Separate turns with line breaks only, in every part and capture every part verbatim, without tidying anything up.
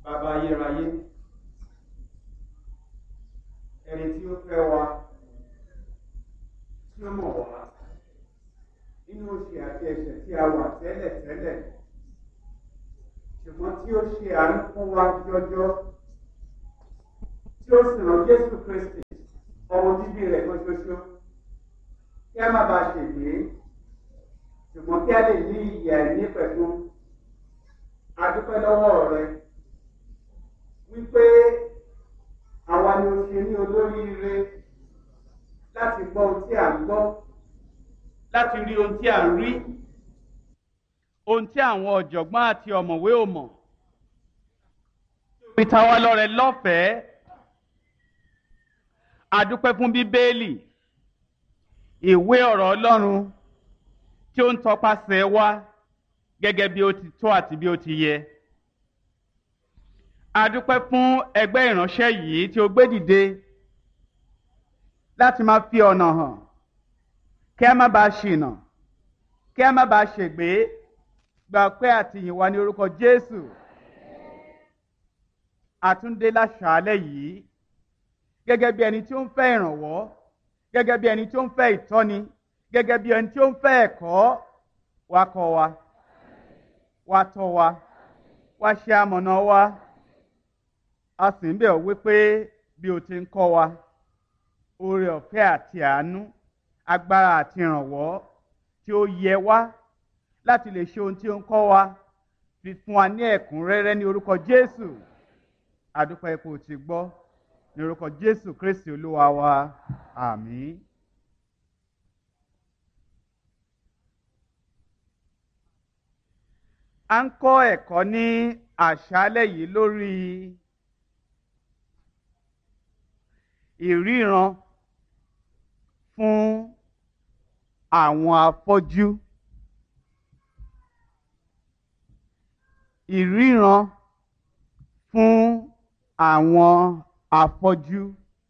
bàbá ayérayé, ẹni tí ó fẹ́ wa, tí ó mọ̀ wá nínú òṣì àti ẹ̀ṣẹ̀ tí a wà tẹ́lẹ̀ tẹ́lẹ̀, ṣùgbọ́n tí ó ṣe àánú fún wa jọjọ, tí ó sì rán Jésù Kristi ọmọ bíbí rẹ̀ kan ṣoṣo, kí a má bàa ṣègbé, ṣùgbọ́n kí a lè ní ìyè àìnípẹ̀kun. A dúpẹ́ lọ́wọ́ rẹ wípé àwa ni o ṣe ní olóríire láti gbọ́ ohun tí à ń gbọ́, láti rí ohun tí à ń rí, ohun tí àwọn ọ̀jọ̀gbọ́n àti ọ̀mọ̀wé ò mọ̀. Fi ta wá lọ́rẹ lọ́fẹ̀ẹ́. A dúpẹ́ fún Bíbélì, ìwé ọ̀rọ̀ Ọlọ́run tí ó ń tọpasẹ̀ wa gẹ́gẹ́ bí ó ti tọ́ àti bí ó ti yẹ. A dúpẹ́ fún ẹgbẹ́ ìránṣẹ́ yìí tí ó gbé dìde láti máa fi ọ̀nà hàn kí a má bàa ṣìnà, kí a má bàa ṣègbé. Gba ọpẹ́ àti ìyìn wa ní orúkọ Jésù. Àtúndé láṣàálẹ̀ yìí gẹ́gẹ́ bí ẹni tí ó ń fẹ́ ìrànwọ́, gẹ́gẹ́ bí ẹni tí ó ń fẹ́ ìtọ́ni, gẹ́gẹ́ bí ẹni tí ó ń fẹ́ ẹ̀kọ́. Wá kọ́ wa, wá tọ́ wa, wá ṣe amọ̀nà wa. A sì ń bẹ̀ ọ́ wípé bí o ti ń kọ́ wa, oore ọ̀fẹ́ àti àánú, agbára àti ìrànwọ́ tí ó yẹ wá láti lè ṣe ohun tí ó ń kọ́ wa, fi fún wa ní ẹ̀kúnrẹ́rẹ́ ní orúkọ Jésù. A dúpẹ́ ipò tí gbọ́ ní orúkọ Jésù Kristi Olúwa wa. Àmín. A ń kọ́ ẹ̀kọ́ ní àṣálẹ́ yìí lórí ìríran fún àwọn afọ́jú. Ìríran fún àwọn afọ́jú.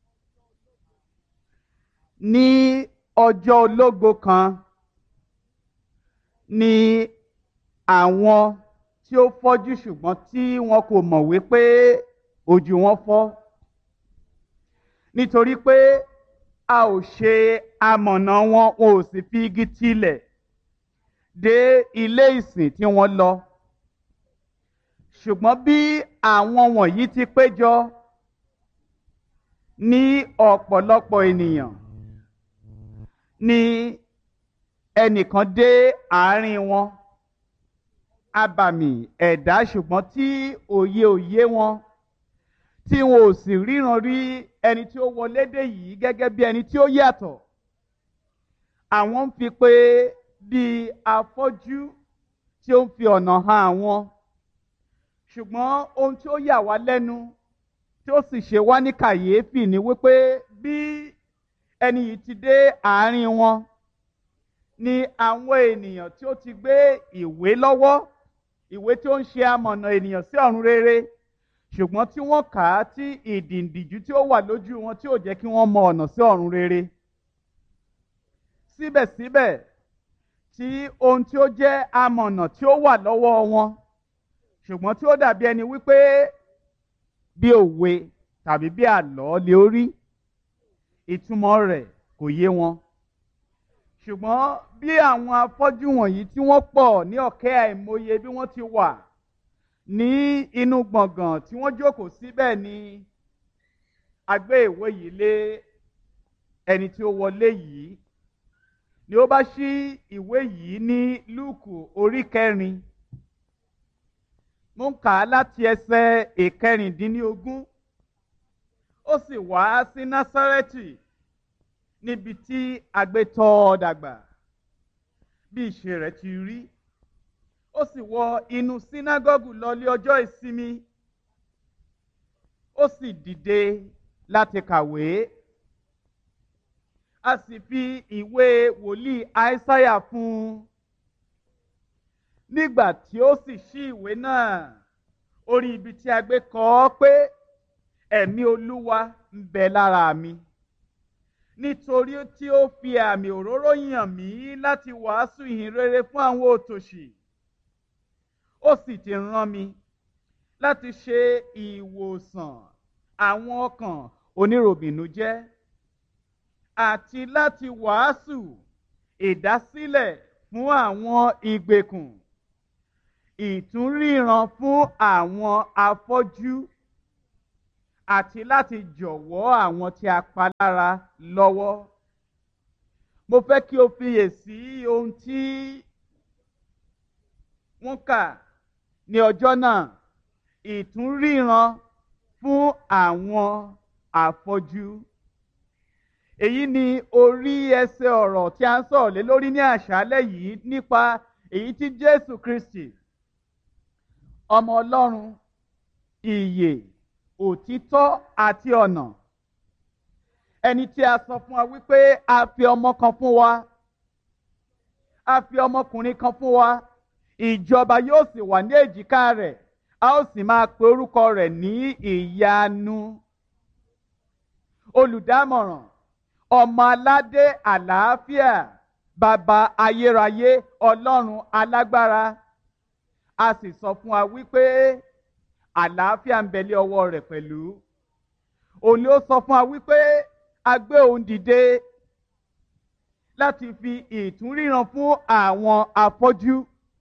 Ní ọjọ́ ológo kan ni àwọn tí ó fọ́jú ṣùgbọ́n tí wọn kò mọ̀ wípé ojú wọn fọ́, nítorí pé a ò ṣe amọ̀nà wọn, wọn ò sì fi igi tilẹ̀ dé ilé ìsìn tí wọ́n lọ. Ṣùgbọ́n bí àwọn wọ̀nyí ti péjọ ní ọ̀pọ̀lọpọ̀ ènìyàn, ni ẹnìkan dé àárín wọn, abàmì ẹ̀dá ṣùgbọ́n tí òye òye wọn, tí wọn ò sì ríran rí ẹni tí ó wọlé dé yìí gẹ́gẹ́ bí ẹni tí ó yàtọ̀. Àwọn ń fi pé bí afọ́jú tí ó ń fi ọ̀nà hàn àwọn. Ṣùgbọ́n ohun tí ó yà wá lẹ́nu tí ó sì ṣe wá ní kàyéfì ni wípé bí ẹni yìí ti dé àárín wọn, ni àwọn ènìyàn tí ó ti gbé ìwé lọ́wọ́, ìwé tí ó ń ṣe amọ̀nà ènìyàn sí ọ̀run rere, ṣùgbọ́n tí wọ́n kà á tí ìdìǹdìjú tí ó wà lójú wọn tí ò jẹ́ kí wọ́n mọ ọ̀nà sí ọ̀run rere. Síbẹ̀síbẹ̀ tí ohun tí ó jẹ́ amọ̀nà tí ó wà lọ́wọ́ wọn, ṣùgbọ́n tí ó dàbí ẹni wípé bí òwe tàbí bí àlọ́ lè orí, ìtumọ̀ rẹ̀ kò yé wọn. Ṣùgbọ́n bí àwọn afọ́jú wọ̀nyí tí wọ́n pọ̀ ní ọ̀kẹ́ àìmọye bí wọ́n ti wà ní inú gbọ̀ngàn tí wọ́n jókòó síbẹ̀, ni a gbé ìwé yìí lé ẹni tí ó wọlé yìí, ni ó bá ṣí ìwé yìí ní Lúùkù orí kẹrin. Mo ń kà á láti ẹsẹ̀ ìkẹrìndínlógún. Ó sì wá sí Násárẹ́tì, níbi tí a gbé tọ́ ọ dàgbà, bí ìṣe rẹ̀ ti rí. Ó sì wọ inú sínágọ́gù lọ ní ọjọ́ ìsinmi. Ó sì dìde láti kàwé. A sì fi ìwé wòlíì Áísáyà fún un. Nígbà tí ó sì ṣí ìwé náà, ó rí ibi tí a gbé kọ ọ́ pé ẹ̀mí Olúwa ń bẹ lára mi, nítorí tí ó fi àmì òróró yàn mí láti wàásù ìhìn rere fún àwọn òtòṣì. Ó sì ti rán mi láti ṣe ìwòsàn àwọn ọkàn oníròbìnújẹ́ àti láti wàásù ìdásílẹ̀ fún àwọn ìgbèkùn, ìtúnríran fún àwọn afọ́jú àti láti jọ̀wọ́ àwọn tí a pa lára lọ́wọ́. Mo fẹ́ kí o fiyèsí ohun tí wọ́n kà ní ọjọ́ náà, ìtúnríran fún àwọn afọ́jú. Èyí ni orí ẹsẹ̀ ọ̀rọ̀ tí a ń sọ̀rọ̀ lé lórí ní àṣálẹ́ yìí nípa èyí tí Jésù Kristi, ọmọ Ọlọ́run, ìyè, òtítọ́ àti ọ̀nà, ẹni tí a sọ fún wa wípé a fi ọmọ kan fún wa, a fi ọmọkùnrin kan fún wa, ìjọba yóò sì wà ní èjìká rẹ̀, a ó sì máa pe orúkọ rẹ̀ ní ìyanu, olùdámọ̀ràn, ọmọ aládé àlàáfíà, bàbá ayérayé, ọlọ́run alágbára. A sì sọ fún wa wípé àlàáfíà ń bẹ lé ọwọ́ rẹ̀ pẹ̀lú. Òun ni ó sọ fún wa wípé a gbé òun dìde láti fi ìtúnríran fún àwọn afọ́jú.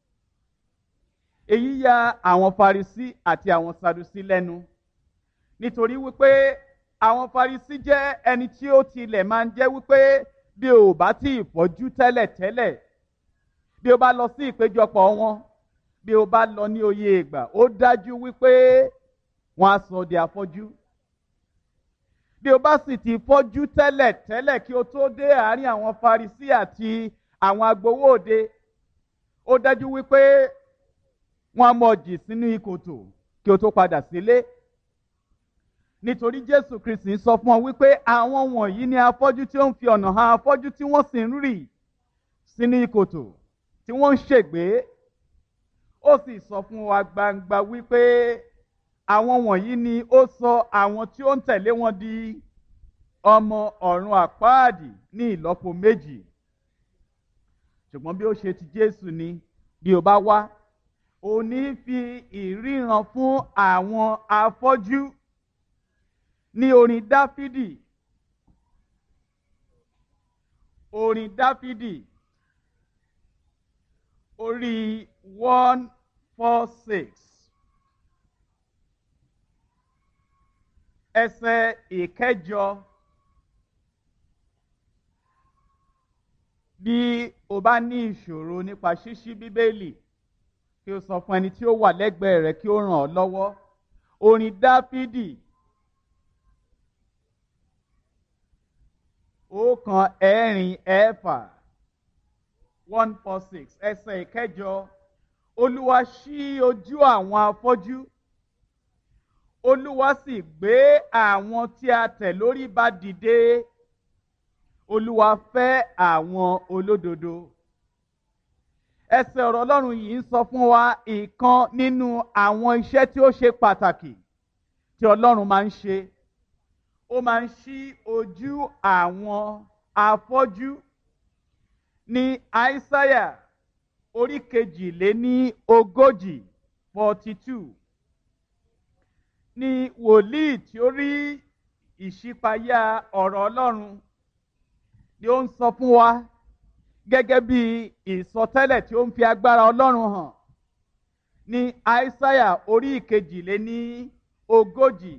Èyí ya àwọn Farisí àti àwọn Sadusí lẹ́nu, nítorí wípé àwọn Farisí jẹ́ ẹni tí ó tilẹ̀ máa ń jẹ́ wípé bí o bá tí ì fọ́jú tẹ́lẹ̀ tẹ́lẹ̀, bí o bá lọ sí ìpéjọpọ̀ wọn, bí o bá lọ ní oyè ìgbà, ó dájú wípé wọ́n á sọ di afọ́jú. Bí o bá sì ti fọ́jú tẹ́lẹ̀ tẹ́lẹ̀ kí o tó dé àárín àwọn Farisí àti àwọn agbowó òde, ó dájú wípé wọ́n á mọ̀ jì sínú ìkòtò kí o tó padà sílé. Nítorí Jésù Kristi sọ fún ọ wípé àwọn wọ̀nyí ni afọ́jú tí ó ń fi ọ̀nà hàn afọ́jú tí wọ́n sì ń rì sínú ìkòtò tí wọ́n ń ṣègbé. Ó sì sọ fún wa gbangba wípé àwọn wọ̀nyí ni ó sọ àwọn tí ó ń tẹ̀lé wọn di ọmọ ọ̀run àpáàdì ní ìlọ́po méjì. Ṣùgbọ́n bí ó ṣe ti Jésù ni, bí o bá wá, ó ní fi ìríran fún àwọn afọ́jú. Ní orin Dáfídì, orin Dáfídì orí one four six, ẹsẹ̀ ìkẹjọ. Bí o bá ní ìṣòro nípa ṣíṣí Bíbélì, kí o sọ fún ẹni tí ó wà lẹ́gbẹ̀ẹ́ rẹ kí ó ràn ọ́ lọ́wọ́. Orin Dáfídì ọ̀kan ẹ̀rin ẹ̀fà, one four six, ẹsẹ̀ ìkẹjọ. Olúwa ṣí ojú àwọn afọ́jú, Olúwa sì gbé àwọn tí a tẹ̀ lórí ba dìde. Olúwa fẹ́ àwọn olódodo. Ẹsẹ̀ ọ̀rọ̀ Ọlọ́run yìí ń sọ fún wa ìkan nínú àwọn iṣẹ́ tí ó ṣe pàtàkì tí Ọlọ́run máa ń ṣe. Ó máa ń ṣí ojú àwọn afọ́jú. Ní Aísáyà orí kejìléní ogójì, forty two, ní wòlíì tí ó rí ìṣípayá ọ̀rọ̀ Ọlọ́run ni ó ń sọ fún wa gẹ́gẹ́ bí ìsọtẹ́lẹ̀ tí ó ń fi agbára Ọlọ́run hàn. Ní Aísáyà orí kejìléní ogójì,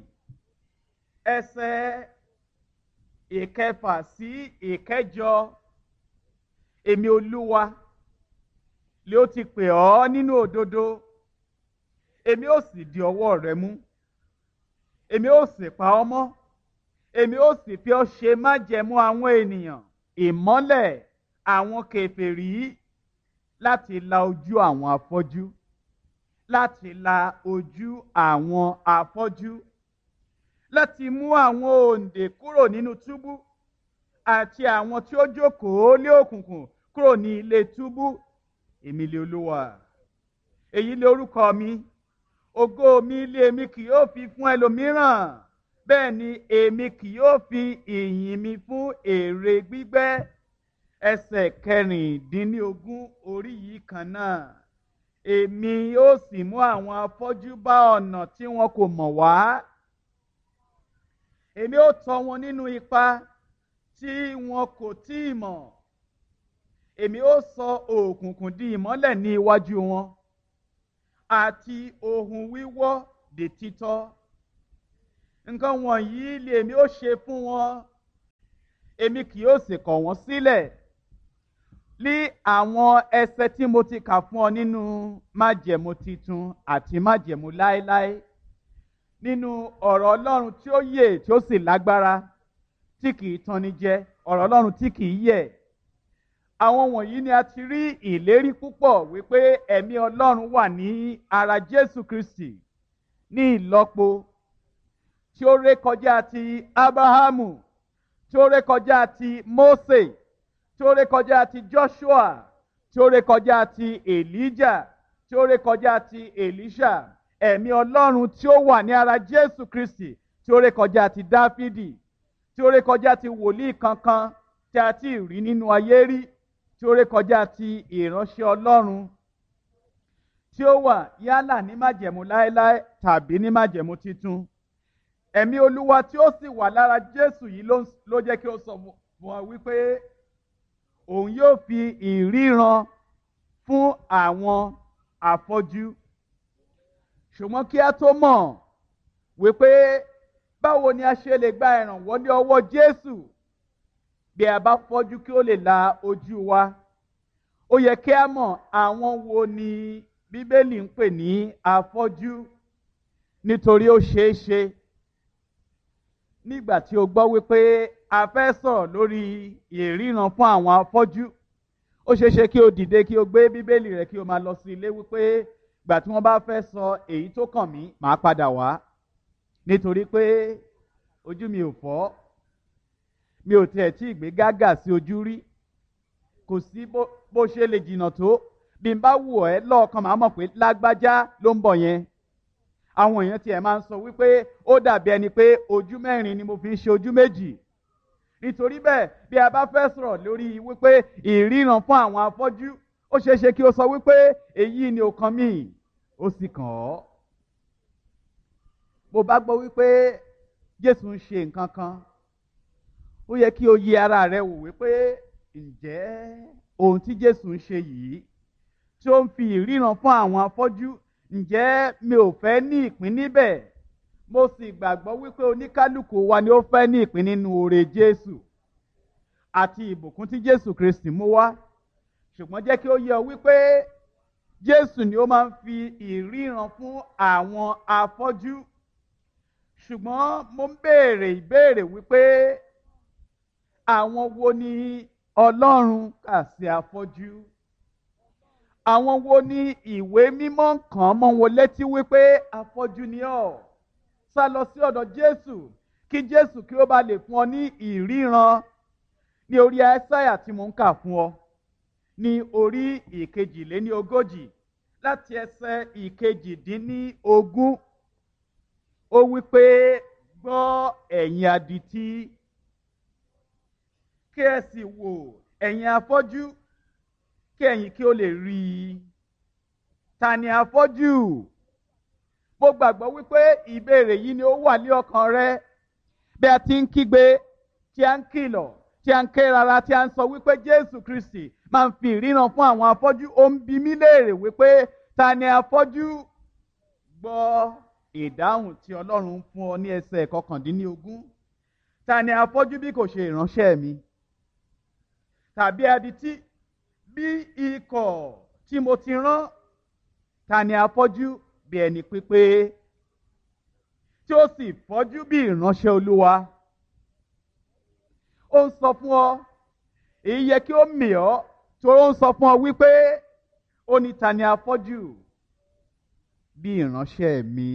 ẹsẹ̀ ìkẹfà sí ìkẹjọ. Èmi Olúwa lé ó ti pè ọ́ nínú òdodo, èmi ó sì di ọwọ́ rẹ mú, èmi ó sì pa ọ́ mọ́, èmi ó sì fi ọ́ ṣe májẹ̀mú àwọn ènìyàn, ìmọ́lẹ̀ àwọn kèfèrí, láti la ojú àwọn afọ́jú, láti la ojú àwọn afọ́jú, láti mú àwọn òǹdè kúrò nínú túbú àti àwọn tí ó jókòó lé òkùnkùn kúrò ní ilé túbú. Èmi lé Olúwa, èyí lé orúkọ mi, ògo mi lé èmi kì yóò fi fún ẹlòmíràn, bẹ́ẹ̀ ni èmi kì yóò fi ìyìn mi fún èrè gbígbẹ́. Ẹsẹ̀ kẹrìndínlógún orí yìí kan náà, èmi yóò sì mú àwọn afọ́jú bá ọ̀nà tí wọn kò mọ̀ wá. Èmi ó tọ́ wọn nínú ipa tí wọn kò tíì mọ̀. Èmi ó sọ òkùnkùn di ìmọ́lẹ̀ ní iwájú wọn, àti ohun wíwọ́ di títọ́. Nǹkan wọ̀nyí lèmi ó ṣe fún wọn, èmi kì yóò sì kọ̀ wọ́n sílẹ̀. Ní àwọn ẹsẹ̀ tí mo ti kà fún ọ nínú májẹ̀mú titun àti májẹ̀mú láéláé, nínú ọ̀rọ̀ Ọlọ́run tí ó yè tí ó sì lágbára, tí kì í tanni jẹ, ọ̀rọ̀ Ọlọ́run tí kì í yẹ̀. Àwọn wọ̀nyí ni a ti rí ìlérí púpọ̀ wípé ẹ̀mí Ọlọ́run wà ní ara Jésù Kristi ní ìlọ́po tí ó rékọjá ti Ábráhámù, tí ó rékọjá ti Mósè, tí ó rékọjá ti Joshua, tí ó rékọjá ti Elijah, tí ó rékọjá ti Elisha. Ẹ̀mí Ọlọ́run tí ó wà ní ara Jésù Kristi, tí ó rékọjá ti Dáfídì, tí ó rékọjá ti wòlíì kankan tí a ti rí nínú ayé rí, tí ó rékọjá ti ìránṣẹ́ Ọlọ́run tí ó wà yálà ní májẹ̀mú láéláé tàbí ní májẹ̀mú titun. Ẹ̀mí Olúwa tí ó sì wà lára Jésù yìí ló jẹ́ kí ó sọ fún wa wípé òun yóò fi ìríran fún àwọn afọ́jú. Ṣùgbọ́n kí a tó mọ̀ wípé báwo ni a ṣe lè gba ìrànwọ́ ní ọwọ́ Jésù bí a bá fọ́jú kí ó lè la ojú wa, ó yẹ kí a mọ̀ àwọn wo ni Bíbélì ń pè ní afọ́jú, nítorí ó ṣeé ṣe nígbà tí o gbọ́ wípé a fẹ́ sọ̀rọ̀ lórí ìríran fún àwọn afọ́jú, ó ṣeé ṣe kí o dìde kí o gbé Bíbélì rẹ kí o máa lọ sí ilé wípé ìgbà tí wọ́n bá fẹ́ sọ èyí tó kàn mí màá padà wá, nítorí pé ojú mi ò fọ́, mi ò tiẹ̀ tí ì gbé gágà sí ojú rí, kò sí bó ṣe lè jìnnà tó, bí n bá wù ẹ́ lọ́ọ̀kan màá mọ̀ pé lágbájá ló ń bọ̀ yẹn. Àwọn èèyàn tiẹ̀ máa ń sọ wípé ó dàbí ẹni pé ojú mẹ́rin ni mo fi ń ṣe ojú méjì. Nítorí bẹ́ẹ̀ bí a bá fẹ́ sọ̀rọ̀ lórí wípé ìríran fún àwọn afọ́jú, ó ṣeé ṣe kí o sọ wípé èyí ni ó kàn mí, ó sì kàn ọ́. Bó bá gbọ́ wípé Jésù ń ṣe nǹkan kan, ó yẹ kí o yẹ ara rẹ wò wípé ǹjẹ́ ohun tí Jésù ń ṣe yìí tí ó ń fi ìríran fún àwọn afọ́jú, ǹjẹ́ mi ò fẹ́ ní ìpín níbẹ̀? Mo sì gbàgbọ́ wípé oníkálùkù wa ni ó fẹ́ ní ìpín nínú oore Jésù àti ìbùkún tí Jésù Kristi mú wá. Ṣùgbọ́n jẹ́ kí ó yé ọ wípé Jésù ni ó máa ń fi ìríran fún àwọn afọ́jú. Ṣùgbọ́n mo ń béèrè ìbéèrè wípé àwọn wo ni Ọlọ́run kà sí afọ́jú? Àwọn wo ni ìwé mímọ́ kàn mọ́ wọn létí wípé afọ́jú ni ọ́? Sá lọ sí ọ̀dọ̀ Jésù kí Jésù kí ó bá lè fún ọ ní ìríran. Ní orí Áísáyà tí mo ń kà fún ọ, ní orí ìkejìléní ogójì láti ẹsẹ̀ ìkejìdínlógún, ó wípé gbọ́ ẹ̀yin adití, kí ẹ sì wò ẹ̀yin afọ́jú, kí ẹ̀yin kí ó lè rí i. Ta ni afọ́jú? Mo gbàgbọ́ wípé ìbéèrè yìí ni ó wà ní ọkàn rẹ bí a ti ń kígbe, tí a ń kìlọ̀, tí a ń ké rara, tí a ń sọ wípé Jésù Kristi máa ń fi ìríran fún àwọn afọ́jú. Ó ń bi mí léèrè wípé ta ni afọ́jú? Gbọ́ ìdáhùn tí Ọlọ́run ń fún ọ ní ẹsẹ̀ kọkàndínlógún. Ta ni afọ́jú bí kò ṣe ìránṣẹ́ mi? Tàbí adití bí ikọ̀ tí mo ti rán? Ta ni afọ́jú bí ẹni pípé tí ó sì fọ́jú bí ìránṣẹ́ Olúwa? Ó ń sọ fún ọ, èyí yẹ kí ó mì ọ́, torí ó ń sọ fún ọ wípé ó ní ta ni afọ́jú bí ìránṣẹ́ mi.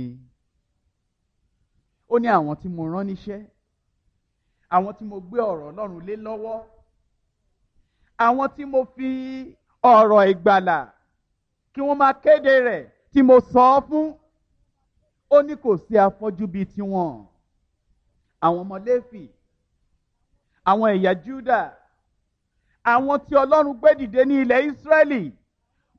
Ó ní àwọn tí mo rán níṣẹ́, àwọn tí mo gbé ọ̀rọ̀ Ọlọ́run lé lọ́wọ́, àwọn tí mo fi ọ̀rọ̀ ìgbàlà kí wọ́n máa kéde rẹ̀ tí mo sọ ọ́ fún. Ó ní kò sí afọ́jú bíi tiwọn. Àwọn ọmọ Léfì, àwọn ẹ̀yà Júdà, àwọn tí Ọlọ́run gbé dìde ní ilẹ̀ Ísírẹ́lì,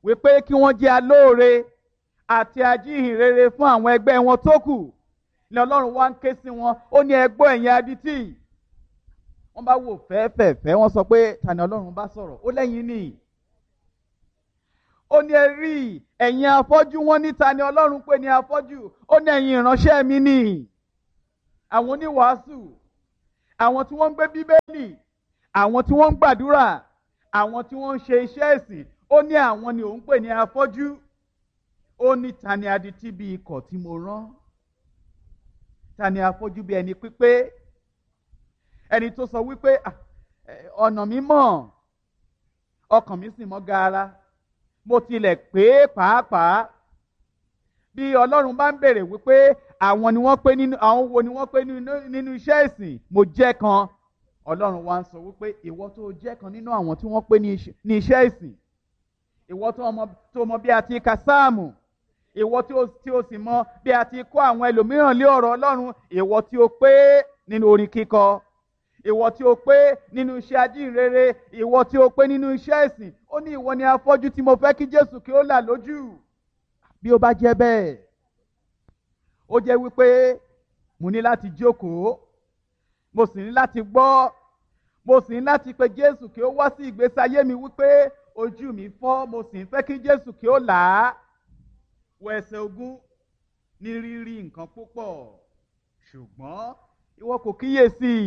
wípé kí wọ́n jẹ́ alóore àti ajíhìnrere fún àwọn ẹgbẹ́ wọn tó kù ni Ọlọ́run wá ń ké sí wọn. Ó ní ẹ gbọ́ ẹ̀yin adití. Wọ́n bá wò fẹ́ẹ́fẹ́ẹ́fẹ́ wọ́n sọ pé ta ni Ọlọ́run bá sọ̀rọ̀? Ó lẹ́yìn ni. Ó ní ẹ rí ẹ̀yin afọ́jú. Wọ́n ní ta ni Ọlọ́run pè ní afọ́jú? Ó ní ẹ̀yin ìránṣẹ́ mi ni. Àwọn oníwàásù, àwọn tí wọ́n ń gbé Bíbélì, àwọn tí wọ́n ń gbàdúrà, àwọn tí wọ́n ń ṣe iṣẹ́ ẹ̀sìn. Ó ní àwọn ni òun pè ní afọ́jú. Ó ní ta ni adití bí ikọ̀ tí mo rán? Ta ni afọ́jú bí ẹni pípé? Ẹni tó sọ wípé ọ̀nà mi mọ́, ọkàn mi sì mọ́ gaara, mo tilẹ̀ pé pàápàá. Bí Ọlọ́run bá ń bèrè wípé àwọn ni wọ́n pé nínú àwọn wo ni wọ́n pé nínú iṣẹ́ ìsìn, mo jẹ́ kan. Ọlọ́run wá ń sọ wípé ìwọ tó jẹ́ kan nínú àwọn tí wọ́n pé ní iṣẹ́ ìsìn, ìwọ tó mọ bí a ti ka sáàmù, ìwọ tí o sì mọ bí a ti kọ́ àwọn ẹlòmíràn lé ọ̀rọ̀ Ọlọ́run, ìwọ tí o pé nínú orin kíkọ, ìwọ tí o pé nínú iṣẹ́ ajínrere, ìwọ tí o pé nínú iṣẹ́ ìsìn. Ó ní ìwọ ni afọ́jú tí mo fẹ́ kí Jésù kí ó là lójú. Bí ó bá jẹ́ bẹ́ẹ̀, ó jẹ́ wípé mo ní láti jókòó, mo sì ní láti gbọ́, mo sì ní láti pe Jésù kí ó wá sí ìgbésí ayé mi wípé ojú mi fọ́, mo sì ń fẹ́ kí Jésù kí ó là á. Wọ ẹsẹ̀ ogún, ní rírí nǹkan púpọ̀ ṣùgbọ́n ìwọ kò kíyèsí.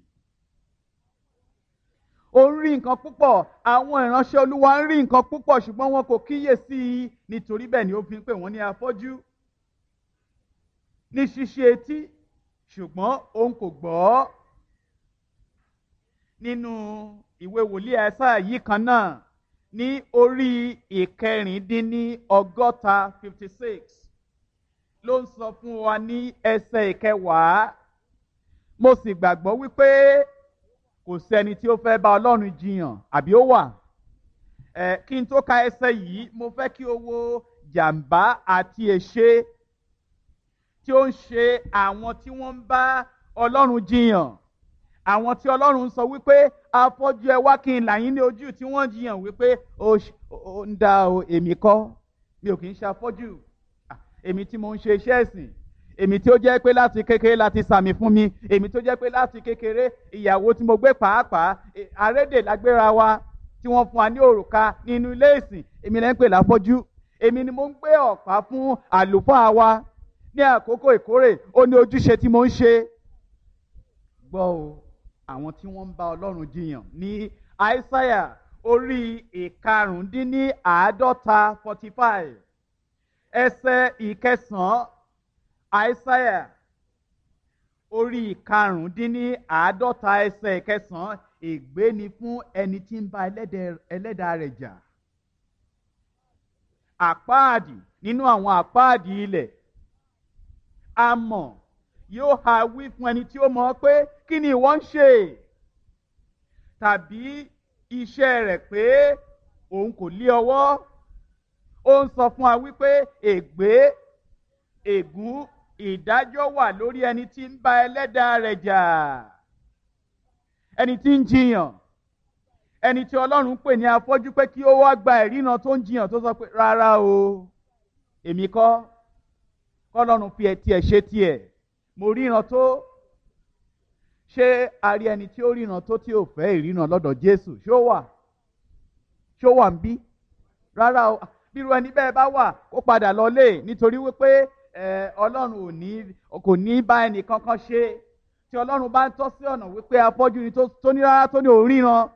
Ó ń rí nǹkan púpọ̀, àwọn ìránṣẹ́ Olúwa ń rí nǹkan púpọ̀ ṣùgbọ́n wọn kò kíyèsí. Nítorí bẹ́ẹ̀ ni ó fi ń pè wọ́n ní afọ́jú. Ní ṣíṣí etí ṣùgbọ́n òun kò gbọ́. Nínú ìwé wòlíì Àìsáyà yìí kan náà, ní orí ìkẹrìndínní ọgọ́ta fifty six ló ń sọ fún wa ní ẹsẹ̀ ìkẹwàá. Mo sì gbàgbọ́ wípé kò sẹ́ni tí ó fẹ́ bá Ọlọ́run jiyàn, àbí ó wà? Ẹ kí n tó ka ẹsẹ̀ yìí, mo fẹ́ kí o wo jàǹbá àti èṣe tí ó ń ṣe àwọn tí wọ́n ń bá Ọlọ́run jiyàn. Àwọn tí Ọlọ́run sọ wípé afọ́jú ẹ wá kí n là yín ní ojú, tí wọ́n jiyàn wípé ó ń dá o, èmi kọ́, mi ò kì í ṣe afọ́jú. Èmi tí mo ń ṣe iṣẹ́ ẹ̀sìn, èmi tí ó jẹ́ pé láti kékeré láti sàmì fún mi, èmi tó jẹ́ pé láti kékeré ìyàwó tí mo gbé pàápàá arédè lágbéra wa tí wọ́n fún wa ní òrùka nínú ilé ìsìn, èmi lẹ́ ń pè láfọ́jú. Èmi ni mo ń gbé ọ̀pá fún àlùfáà wa ní àkókò ìkórè, ó ní ojúṣe tí mo ń ṣe. Gbọ́ o, àwọn tí wọ́n ń bá Ọlọ́run jiyàn ní Àìsáyà orí ìkarùndínní àádọ́ta forty five ẹsẹ̀ ìkẹsàn-án. Àìsáyà orí ìkarùndínní àádọ́ta ẹsẹ̀ ìkẹsàn-án. Ègbé ni fún ẹni tí ń bá ẹlẹ́dàá rẹ̀ jà. Àpáàdì nínú àwọn àpáàdì ilẹ̀, amọ̀ yóò ha wí fún ẹni tí ó mọ̀ pé kí ni ìwọ ń ṣe? Tàbí iṣẹ́ rẹ̀ pé òun kò lé ọwọ́. Ó ń sọ fún wa wípé ègbé, ègún, ìdájọ́ wà lórí ẹni tí ń bá ẹlẹ́dàá rẹ̀ jà. Ẹni tí ń jiyàn, ẹni tí Ọlọ́run pè ní afọ́jú pé kí ó wá gba ìríran tó ń jiyàn, tó sọ pé rárá o, èmi kọ́, kọ́lọ́run fi ẹtì ẹ̀ ṣe tiẹ̀, mo ríran tó. Ṣé a rí ẹni tí ó ríran tó tí ò fẹ́ ìríran lọ́dọ̀ Jésù? Ṣé ó wà? Ṣé ó wà ń bí? Rárá o. Bírú ẹni bẹ́ẹ̀ bá wà, kó padà lọlé, nítorí wípé Ọlọ́run ò ní kò ní bá ẹnì kankan ṣe. Tí Ọlọ́run bá ń tọ́ sí ọ̀nà wípé afọ́jú ni tó ní rárá tó ní òríran.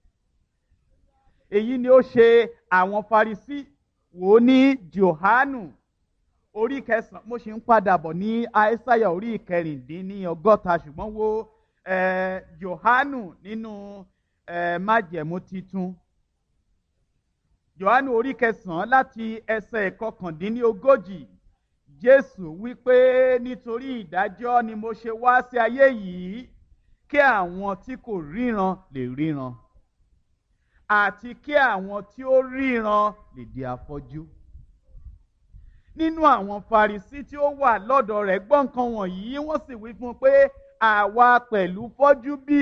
Èyí ni ó ṣe àwọn Farisí. Wò ó ní Jòhánù orí kẹsàn-án. Mo ṣì ń padà bọ̀ ní Àìsáyà orí ìkẹrìndínní ọgọ́ta, ṣùgbọ́n wo Jòhánù nínú májẹ̀mú titun. Jòhánù orí kẹsàn-án láti ẹsẹ̀ ìkọkàndínní ogójì. Jésù wípé nítorí ìdájọ́ ni mo ṣe wá sí ayé yìí, kí àwọn tí kò ríran lè ríran, àti kí àwọn tí ó ríran lè di afọ́jú. Nínú àwọn Farisí tí ó wà lọ́dọ̀ rẹ̀ gbọ́ nǹkan wọ̀nyí, wọ́n sì wí fún un pé àwa pẹ̀lú fọ́jú bí?